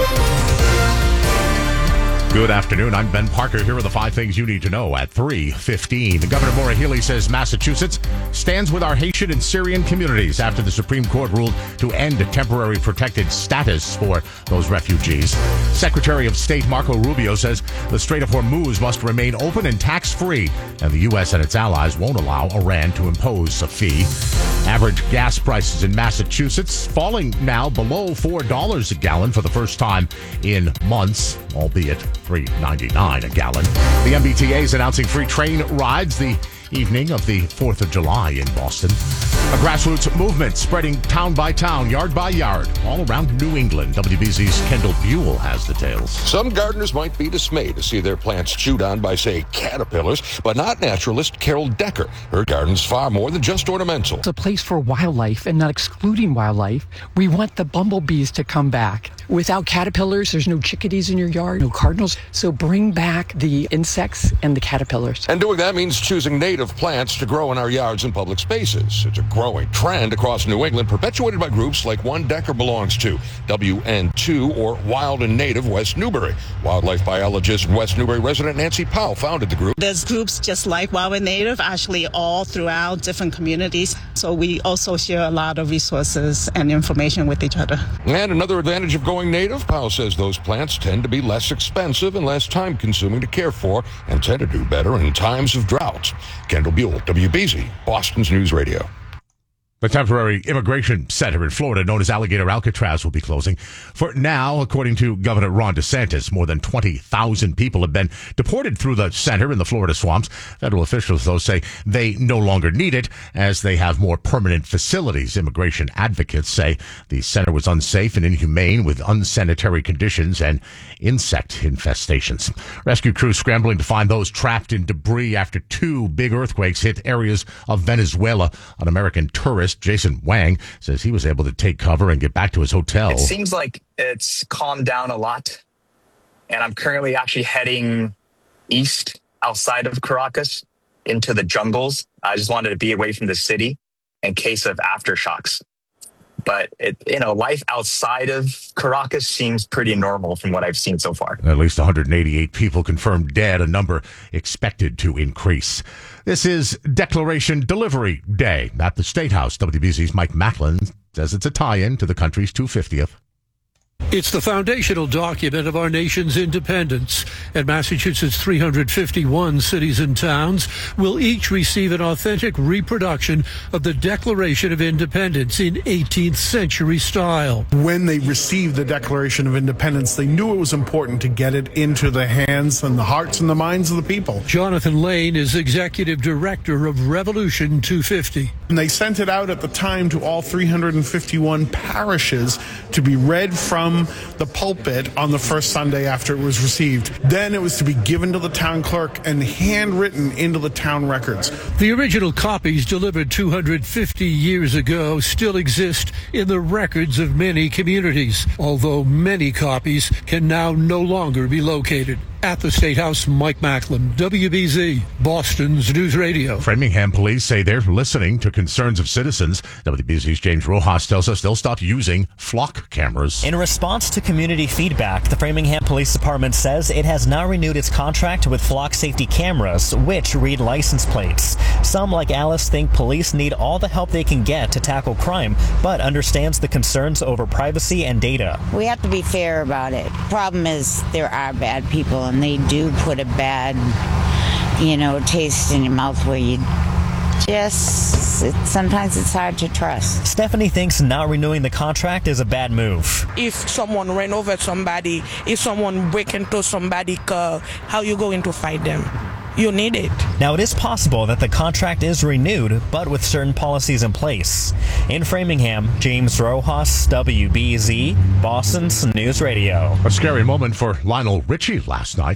Good afternoon. I'm Ben Parker. Here are the five things you need to know at three fifteen. Governor Maura Healey says Massachusetts stands with our Haitian and Syrian communities after the Supreme Court ruled to end temporary protected status for those refugees. Secretary of State Marco Rubio says the Strait of Hormuz must remain open and tax-free, and the U S and its allies won't allow Iran to impose a fee. Average gas prices in Massachusetts falling now below four dollars a gallon for the first time in months, albeit three ninety-nine a gallon. The M B T A is announcing free train rides the evening of the fourth of July in Boston. A grassroots movement spreading town by town, yard by yard, all around New England. W B Z's Kendall Buell has details. Some gardeners might be dismayed to see their plants chewed on by, say, caterpillars, but not naturalist Carol Decker. Her garden's far more than just ornamental. It's a place for wildlife and not excluding wildlife. We want the bumblebees to come back. Without caterpillars, there's no chickadees in your yard, no cardinals. So bring back the insects and the caterpillars. And doing that means choosing native plants to grow in our yards and public spaces. It's a growing trend across New England, perpetuated by groups like one Decker belongs to, W N two, or Wild and Native West Newbury. Wildlife biologist and West Newbury resident Nancy Powell founded the group. There's groups just like Wild and Native, actually all throughout different communities. So we also share a lot of resources and information with each other. And another advantage of going native, Powell says those plants tend to be less expensive and less time-consuming to care for and tend to do better in times of drought. Kendall Buell, W B Z, Boston's News Radio. The temporary immigration center in Florida, known as Alligator Alcatraz, will be closing. For now, according to Governor Ron DeSantis, more than twenty thousand people have been deported through the center in the Florida swamps. Federal officials, though, say they no longer need it as they have more permanent facilities. Immigration advocates say the center was unsafe and inhumane with unsanitary conditions and insect infestations. Rescue crews scrambling to find those trapped in debris after two big earthquakes hit areas of Venezuela. An American tourist, Jason Wang, says he was able to take cover and get back to his hotel. It seems like it's calmed down a lot, and I'm currently actually heading east outside of Caracas into the jungles. I just wanted to be away from the city in case of aftershocks. But, it, you know, life outside of Caracas seems pretty normal from what I've seen so far. At least one hundred eighty-eight people confirmed dead, a number expected to increase. This is Declaration Delivery Day at the State House. W B Z's Mike Macklin says it's a tie-in to the country's two hundred fiftieth. It's the foundational document of our nation's independence, and Massachusetts' three hundred fifty-one cities and towns will each receive an authentic reproduction of the Declaration of Independence in eighteenth century style. When they received the Declaration of Independence, they knew it was important to get it into the hands and the hearts and the minds of the people. Jonathan Lane is executive director of Revolution two fifty. And they sent it out at the time to all three hundred fifty-one parishes to be read from from the pulpit on the first Sunday after it was received. Then it was to be given to the town clerk and handwritten into the town records. The original copies delivered two hundred fifty years ago still exist in the records of many communities, although many copies can now no longer be located. At the State House, Mike Macklem, W B Z, Boston's News Radio. Framingham police say they're listening to concerns of citizens. W B Z's James Rojas tells us they'll stop using flock cameras. In response to community feedback, the Framingham Police Department says it has now renewed its contract with flock safety cameras, which read license plates. Some, like Alice, think police need all the help they can get to tackle crime, but understands the concerns over privacy and data. We have to be fair about it. Problem is, there are bad people, and they do put a bad, you know, taste in your mouth where you just, it, sometimes it's hard to trust. Stephanie thinks not renewing the contract is a bad move. If someone ran over somebody, if someone break into somebody's car, how you going to fight them? You need it. Now, it is possible that the contract is renewed, but with certain policies in place. In Framingham, James Rojas, W B Z, Boston's News Radio. A scary moment for Lionel Richie last night.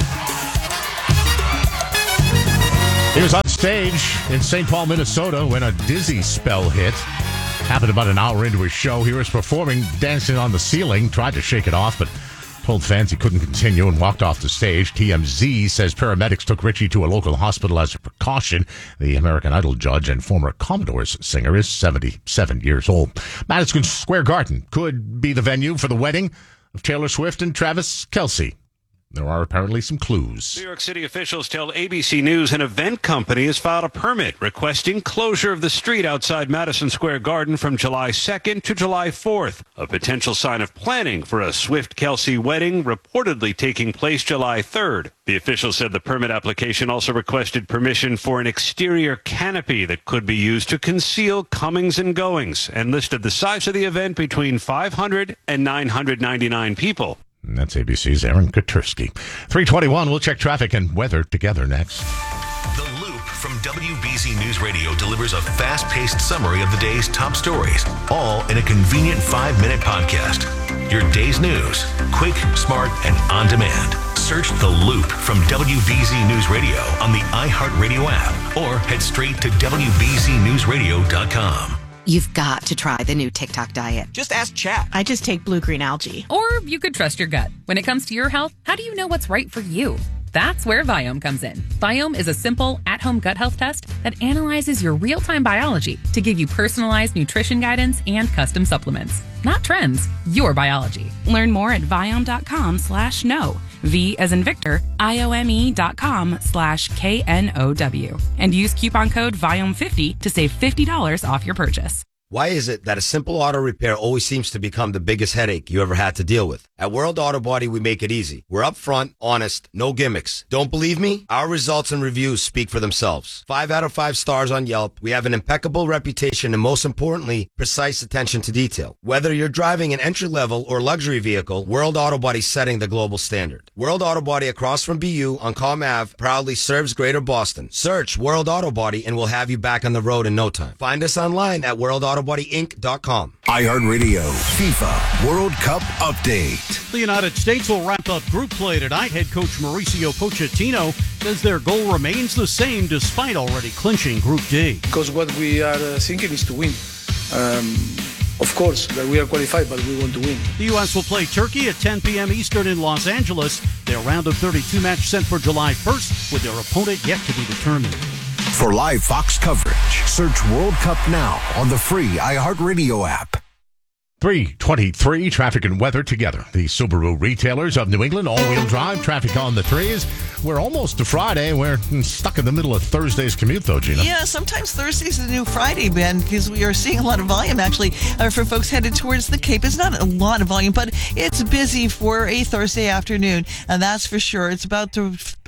He was on stage in Saint Paul, Minnesota when a dizzy spell hit. Happened about an hour into his show. He was performing, dancing on the ceiling, tried to shake it off, but told fans he couldn't continue and walked off the stage. T M Z says paramedics took Richie to a local hospital as a precaution. The American Idol judge and former Commodores singer is seventy-seven years old. Madison Square Garden could be the venue for the wedding of Taylor Swift and Travis Kelce. There are apparently some clues. New York City officials tell A B C News an event company has filed a permit requesting closure of the street outside Madison Square Garden from July second to July fourth, a potential sign of planning for a Swift-Kelce wedding reportedly taking place July third. The official said the permit application also requested permission for an exterior canopy that could be used to conceal comings and goings, and listed the size of the event between five hundred and nine hundred ninety-nine people. And that's A B C's Aaron Katersky. three twenty-one, we'll check traffic and weather together next. The Loop from W B Z News Radio delivers a fast-paced summary of the day's top stories, all in a convenient five-minute podcast. Your day's news, quick, smart, and on demand. Search The Loop from W B Z News Radio on the iHeartRadio app or head straight to W B Z news radio dot com. You've got to try the new TikTok diet. Just ask chat. I just take blue-green algae. Or you could trust your gut. When it comes to your health, how do you know what's right for you? That's where Viome comes in. Viome is a simple, at-home gut health test that analyzes your real-time biology to give you personalized nutrition guidance and custom supplements. Not trends, your biology. Learn more at Viome.com slash no. V as in Victor, I-O-M-E dot com slash K N O W. And use coupon code Viome fifty to save fifty dollars off your purchase. Why is it that a simple auto repair always seems to become the biggest headache you ever had to deal with? At World Auto Body, we make it easy. We're upfront, honest, no gimmicks. Don't believe me? Our results and reviews speak for themselves. Five out of five stars on Yelp. We have an impeccable reputation and, most importantly, precise attention to detail. Whether you're driving an entry-level or luxury vehicle, World Auto Body's setting the global standard. World Auto Body across from B U on Calm Avenue proudly serves Greater Boston. Search World Auto Body and we'll have you back on the road in no time. Find us online at world auto body inc dot com. iHeartRadio FIFA World Cup Update. The United States will wrap up group play tonight. Head coach Mauricio Pochettino says their goal remains the same despite already clinching Group D. Because what we are uh, thinking is to win. Um, of course, that we are qualified, but we want to win. The U S will play Turkey at ten p.m. Eastern in Los Angeles. Their round of thirty-two match set for July first, with their opponent yet to be determined. For live Fox coverage, search World Cup now on the free iHeartRadio app. three twenty-three, traffic and weather together. The Subaru retailers of New England, all-wheel drive, traffic on the threes. We're almost to Friday. We're stuck in the middle of Thursday's commute, though, Gina. Yeah, sometimes Thursday's the new Friday, Ben, because we are seeing a lot of volume, actually, uh, for folks headed towards the Cape. It's not a lot of volume, but it's busy for a Thursday afternoon, and that's for sure. It's about to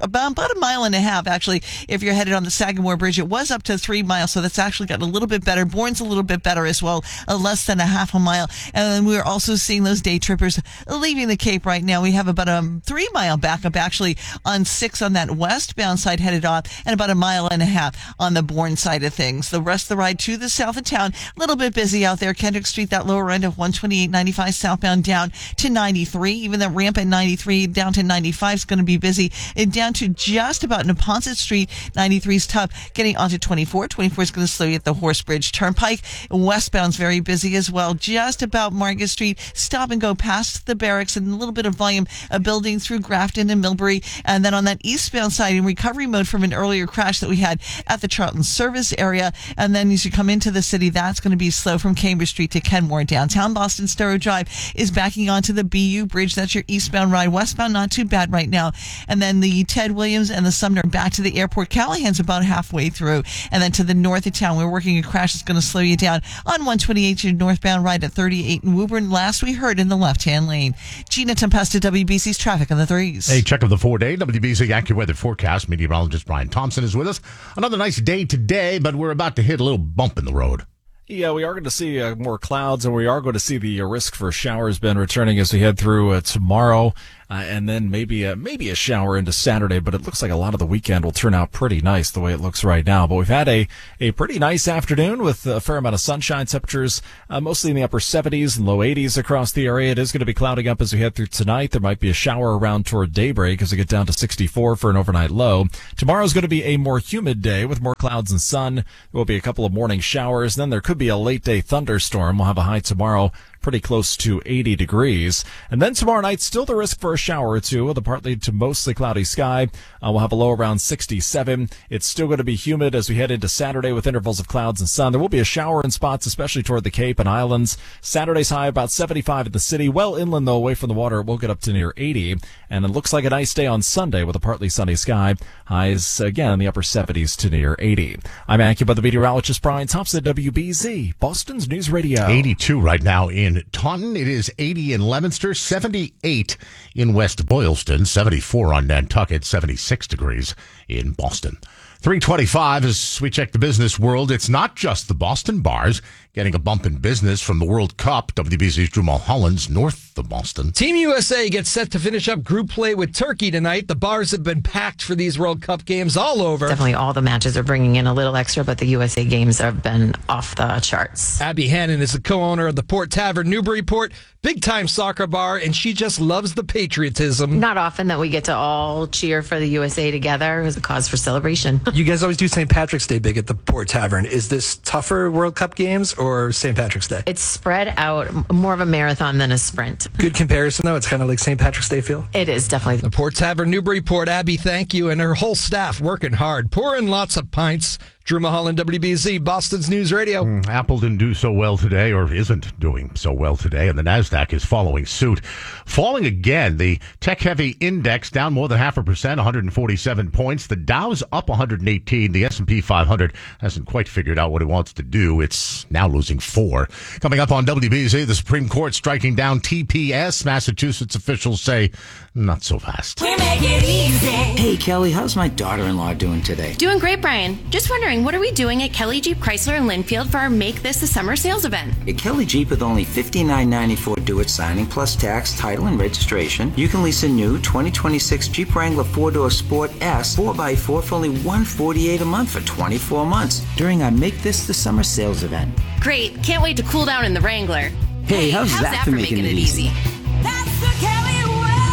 about, about a mile and a half, actually, if you're headed on the Sagamore Bridge. It was up to three miles, so that's actually gotten a little bit better. Bourne's a little bit better as well, uh, less than a half a mile. And then we're also seeing those day trippers leaving the Cape right now. We have about a three mile backup, actually, on six on that westbound side headed off, and about a mile and a half on the Bourne side of things. The rest of the ride to the south of town, a little bit busy out there. Kendrick Street, that lower end of one twenty-eight ninety-five southbound down to ninety-three. Even the ramp at ninety-three down to ninety-five is going to be busy. And down to just about Neponset Street, ninety-three is tough. Getting onto twenty-four. twenty-four is going to slow you at the Horse Bridge Turnpike. Westbound's very busy as well. Just about Market Street, stop and go past the barracks, and a little bit of volume uh, building through Grafton and Millbury. And then on that eastbound side, in recovery mode from an earlier crash that we had at the Charlton Service area. And then as you come into the city, that's going to be slow from Cambridge Street to Kenmore. Downtown Boston Storrow Drive is backing onto the B U Bridge. That's your eastbound ride. Westbound, not too bad right now. And then the Ted Williams and the Sumner back to the airport. Callahan's about halfway through. And then to the north of town, we're working a crash that's going to slow you down on one twenty-eight, your northbound ride at thirty-eight in Woburn. Last we heard in the left-hand lane. Gina Tempesta, W B C's traffic on the threes. A check of the four-day W B C AccuWeather forecast. Meteorologist Brian Thompson is with us. Another nice day today, but we're about to hit a little bump in the road. Yeah, we are going to see uh, more clouds, and we are going to see the uh, risk for showers been returning as we head through uh, tomorrow. Uh, and then maybe a, maybe a shower into Saturday, but it looks like a lot of the weekend will turn out pretty nice the way it looks right now. But we've had a, a pretty nice afternoon with a fair amount of sunshine. Temperatures uh, mostly in the upper seventies and low eighties across the area. It is going to be clouding up as we head through tonight. There might be a shower around toward daybreak as we get down to sixty-four for an overnight low. Tomorrow is going to be a more humid day with more clouds and sun. There will be a couple of morning showers. Then there could be a late day thunderstorm. We'll have a high tomorrow pretty close to eighty degrees. And then tomorrow night, still the risk for a shower or two with a partly to mostly cloudy sky. Uh, we'll have a low around sixty-seven. It's still going to be humid as we head into Saturday with intervals of clouds and sun. There will be a shower in spots, especially toward the Cape and Islands. Saturday's high about seventy-five in the city. Well inland, though, away from the water, it will get up to near eighty. And it looks like a nice day on Sunday with a partly sunny sky. Highs, again, in the upper seventies to near eighty. I'm AccuWeather meteorologist Brian Thompson at W B Z, Boston's News Radio. eighty-two right now in Taunton. It is eighty in Leominster, seventy-eight in West Boylston, seventy-four on Nantucket, seventy-six degrees in Boston. three twenty-five as we check the business world. It's not just the Boston bars getting a bump in business from the World Cup. W B C's Drew Mulholland's north of Boston. Team U S A gets set to finish up group play with Turkey tonight. The bars have been packed for these World Cup games all over. Definitely all the matches are bringing in a little extra, but the U S A games have been off the charts. Abby Hannon is the co-owner of the Port Tavern Newburyport, big-time soccer bar, and she just loves the patriotism. Not often that we get to all cheer for the U S A together. It was a cause for celebration. You guys always do Saint Patrick's Day big at the Port Tavern. Is this tougher World Cup games or Saint Patrick's Day? It's spread out, more of a marathon than a sprint. Good comparison, though. It's kind of like Saint Patrick's Day feel. It is, definitely. The Port Tavern Newburyport, Abby, thank you, and her whole staff working hard, pouring lots of pints. Drew Mulholland, W B Z, Boston's News Radio. Mm, Apple didn't do so well today, or isn't doing so well today, and the NASDAQ is following suit. Falling again, the tech-heavy index down more than half a percent, one hundred forty-seven points. The Dow's up one hundred eighteen. The S and P five hundred hasn't quite figured out what it wants to do. It's now losing four. Coming up on W B Z, the Supreme Court striking down T P S. Massachusetts officials say not so fast. We make it easy. Hey, Kelly, how's my daughter-in-law doing today? Doing great, Brian. Just wondering, what are we doing at Kelly Jeep Chrysler in Linfield for our Make This a Summer sales event? At Kelly Jeep, with only fifty-nine ninety-four due at signing, plus tax, title, and registration, you can lease a new twenty twenty-six Jeep Wrangler four-door Sport S four by four for only one hundred forty-eight dollars a month for twenty-four months during our Make This the Summer sales event. Great. Can't wait to cool down in the Wrangler. Hey, how's, how's that, that for making, making it easy? easy? That's the Kelly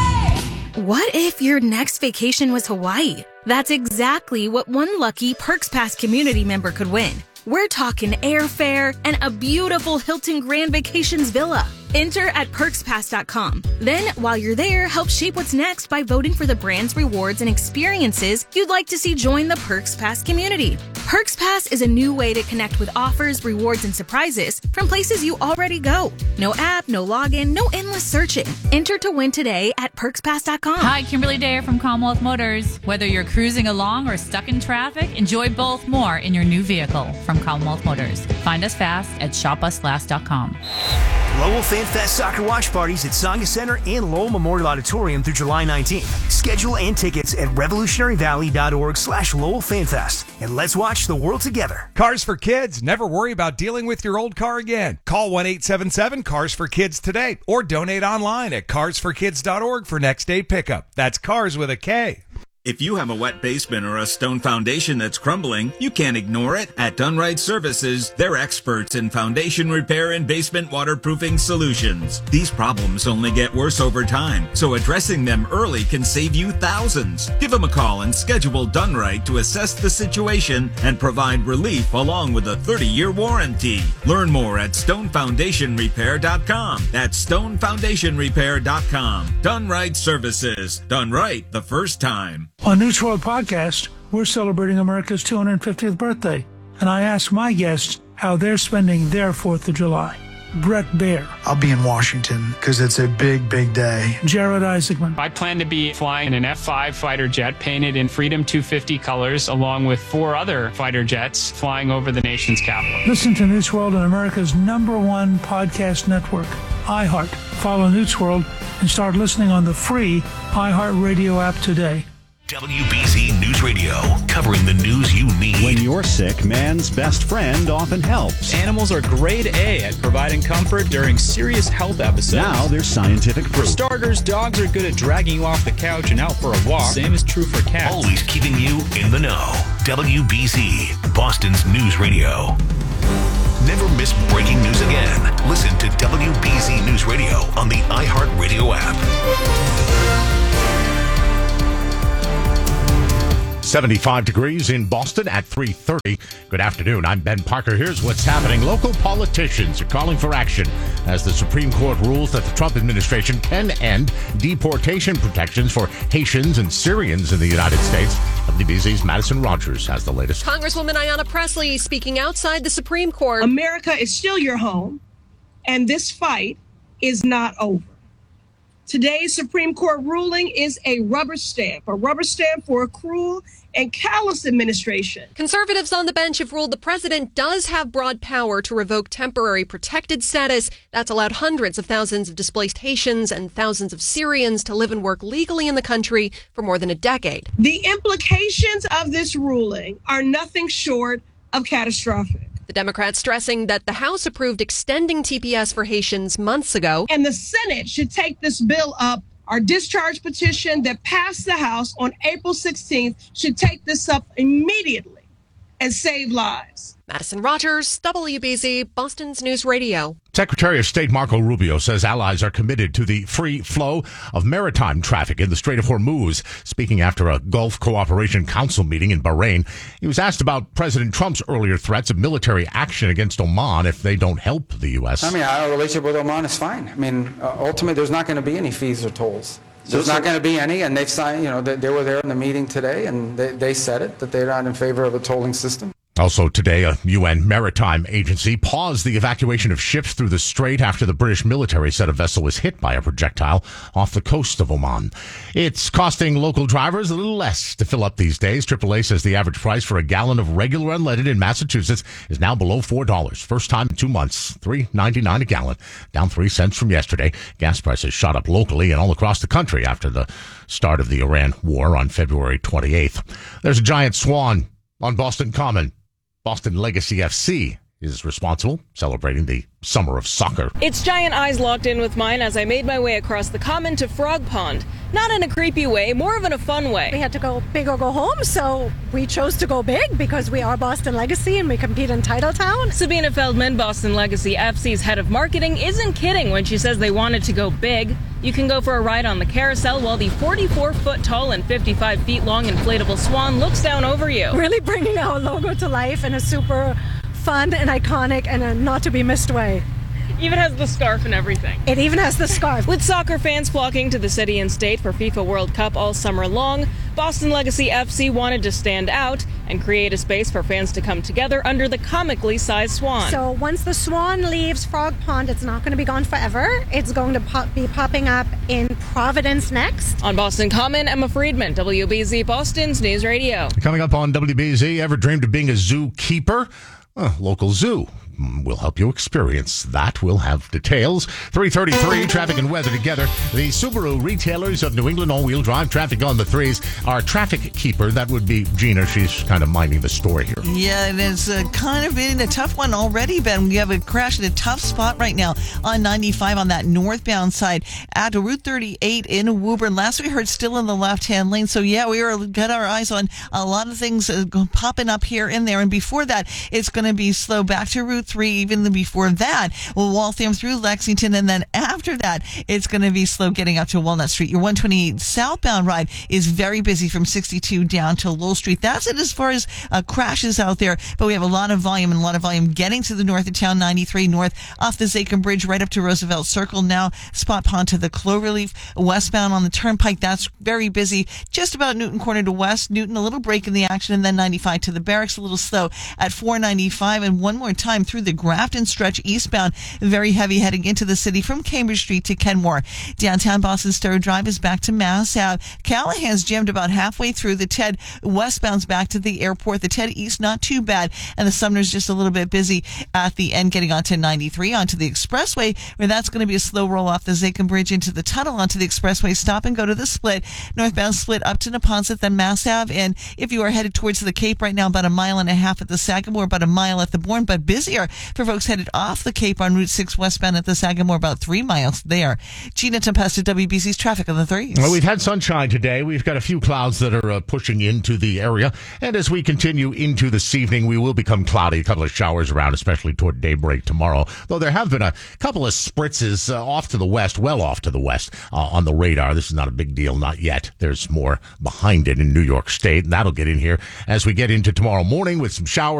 way! What if your next vacation was Hawaii? That's exactly what one lucky Perks Pass community member could win. We're talking airfare and a beautiful Hilton Grand Vacations villa. Enter at perks pass dot com. Then, while you're there, help shape what's next by voting for the brands, rewards, and experiences you'd like to see join the Perks Pass community. Perks Pass is a new way to connect with offers, rewards, and surprises from places you already go. No app, no login, no endless searching. Enter to win today at perks pass dot com. Hi, Kimberly Dare from Commonwealth Motors. Whether you're cruising along or stuck in traffic, enjoy both more in your new vehicle from Commonwealth Motors. Find us fast at shop us last dot com. Lowell Fan Fest soccer watch parties at Saga Center and Lowell Memorial Auditorium through July nineteenth. Schedule and tickets at revolutionaryvalley.org slash Lowell Fan Fest. And let's watch the world together. Cars for Kids. Never worry about dealing with your old car again. Call one eight seven seven cars for kids today or donate online at cars for kids dot org for next day pickup. That's cars with a K. If you have a wet basement or a stone foundation that's crumbling, you can't ignore it. At Dunright Services, they're experts in foundation repair and basement waterproofing solutions. These problems only get worse over time, so addressing them early can save you thousands. Give them a call and schedule Dunright to assess the situation and provide relief along with a thirty-year warranty. Learn more at stone foundation repair dot com. That's stone foundation repair dot com. Dunright Services. Done right the first time. On News World Podcast, we're celebrating America's two hundred fiftieth birthday, and I asked my guests how they're spending their fourth of July. Brett Baer. I'll be in Washington because it's a big, big day. Jared Isaacman. I plan to be flying an F five fighter jet painted in Freedom two fifty colors, along with four other fighter jets flying over the nation's capital. Listen to News World on America's number one podcast network, iHeart. Follow News World and start listening on the free iHeart Radio app today. W B Z News Radio, covering the news you need. When you're sick, man's best friend often helps. Animals are grade A at providing comfort during serious health episodes. Now there's scientific proof. For starters, dogs are good at dragging you off the couch and out for a walk. Same is true for cats. Always keeping you in the know. W B Z, Boston's News Radio. Never miss breaking news again. Listen to W B Z News Radio on the iHeartRadio app. seventy-five degrees in Boston at three thirty. Good afternoon. I'm Ben Parker. Here's what's happening. Local politicians are calling for action as the Supreme Court rules that the Trump administration can end deportation protections for Haitians and Syrians in the United States. W B Z's Madison Rogers has the latest. Congresswoman Ayanna Pressley speaking outside the Supreme Court. America is still your home, and this fight is not over. Today's Supreme Court ruling is a rubber stamp, a rubber stamp for a cruel and callous administration. Conservatives on the bench have ruled the president does have broad power to revoke temporary protected status. That's allowed hundreds of thousands of displaced Haitians and thousands of Syrians to live and work legally in the country for more than a decade. The implications of this ruling are nothing short of catastrophic. The Democrats stressing that the House approved extending T P S for Haitians months ago. And the Senate should take this bill up. Our discharge petition that passed the House on April sixteenth should take this up immediately and save lives. Madison Rogers, W B Z, Boston's News Radio. Secretary of State Marco Rubio says allies are committed to the free flow of maritime traffic in the Strait of Hormuz. Speaking after a Gulf Cooperation Council meeting in Bahrain, he was asked about President Trump's earlier threats of military action against Oman if they don't help the U S. I mean, our relationship with Oman is fine. I mean, uh, ultimately, there's not going to be any fees or tolls. There's not going to be any, and they've signed, you know, they, they were there in the meeting today, and they, they said it, that they're not in favor of a tolling system. Also today, a U N maritime agency paused the evacuation of ships through the strait after the British military said a vessel was hit by a projectile off the coast of Oman. It's costing local drivers a little less to fill up these days. triple A says the average price for a gallon of regular unleaded in Massachusetts is now below four dollars. First time in two months, three ninety-nine a gallon, down three cents from yesterday. Gas prices shot up locally and all across the country after the start of the Iran war on February twenty-eighth. There's a giant swan on Boston Common. Boston Legacy F C is responsible, celebrating the summer of soccer. Its giant eyes locked in with mine as I made my way across the common to Frog Pond. Not in a creepy way, more of in a fun way. We had to go big or go home, so we chose to go big because we are Boston Legacy and we compete in Titletown. Sabina Feldman, Boston Legacy F C's head of marketing, isn't kidding when she says they wanted to go big. You can go for a ride on the carousel while the forty-four foot tall and fifty-five feet long inflatable swan looks down over you. Really bringing our logo to life in a super fun and iconic and a not to be missed way. Even has the scarf and everything. It even has the scarf. With soccer fans flocking to the city and state for FIFA World Cup all summer long, Boston Legacy F C wanted to stand out and create a space for fans to come together under the comically sized swan. So once the swan leaves Frog Pond, it's not going to be gone forever. It's going to pop, be popping up in Providence next. On Boston Common, Emma Friedman, W B Z Boston's News Radio. Coming up on W B Z, ever dreamed of being a zookeeper? Uh, local zoo We'll help you experience that. We'll have details. three thirty-three, traffic and weather together. The Subaru retailers of New England all-wheel drive traffic on the threes. Our traffic keeper, that would be Gina. She's kind of minding the store here. Yeah, and it's uh, kind of been a tough one already, Ben. We have a crash in a tough spot right now on ninety-five on that northbound side at Route thirty-eight in Woburn. Last we heard, still in the left-hand lane. So, yeah, we are got our eyes on a lot of things uh, popping up here and there. And before that, it's going to be slow back to Route three. Even before that, well, Waltham through Lexington. And then after that, it's going to be slow getting up to Walnut Street. Your one twenty-eight southbound ride is very busy from sixty-two down to Lowell Street. That's it as far as uh, crashes out there. But we have a lot of volume and a lot of volume getting to the north of town, ninety-three north off the Zachem Bridge right up to Roosevelt Circle. Now, Spot Pond to the Cloverleaf. Westbound on the Turnpike, that's very busy. Just about Newton Corner to West. Newton, a little break in the action, and then ninety-five to the Barracks, a little slow at four ninety-five. And one more time through the Grafton stretch eastbound, very heavy heading into the city from Cambridge Street to Kenmore. Downtown Boston Stowe Drive is back to Mass Ave. Callahan's jammed about halfway through. The Ted westbound's back to the airport. The Ted East, not too bad. And the Sumner's just a little bit busy at the end, getting onto ninety-three, onto the expressway, where that's going to be a slow roll off the Zachem Bridge into the tunnel onto the expressway. Stop and go to the split. Northbound split up to Neponset, then Mass Ave. And if you are headed towards the Cape right now, about a mile and a half at the Sagamore, about a mile at the Bourne, but busier for folks headed off the Cape on Route six westbound at the Sagamore, about three miles there. Gina Tempesta, W B C's traffic on the threes. Well, we've had sunshine today. We've got a few clouds that are uh, pushing into the area. And as we continue into this evening, we will become cloudy. A couple of showers around, especially toward daybreak tomorrow. Though there have been a couple of spritzes uh, off to the west, well off to the west uh, on the radar. This is not a big deal, not yet. There's more behind it in New York State, and that'll get in here as we get into tomorrow morning with some showers.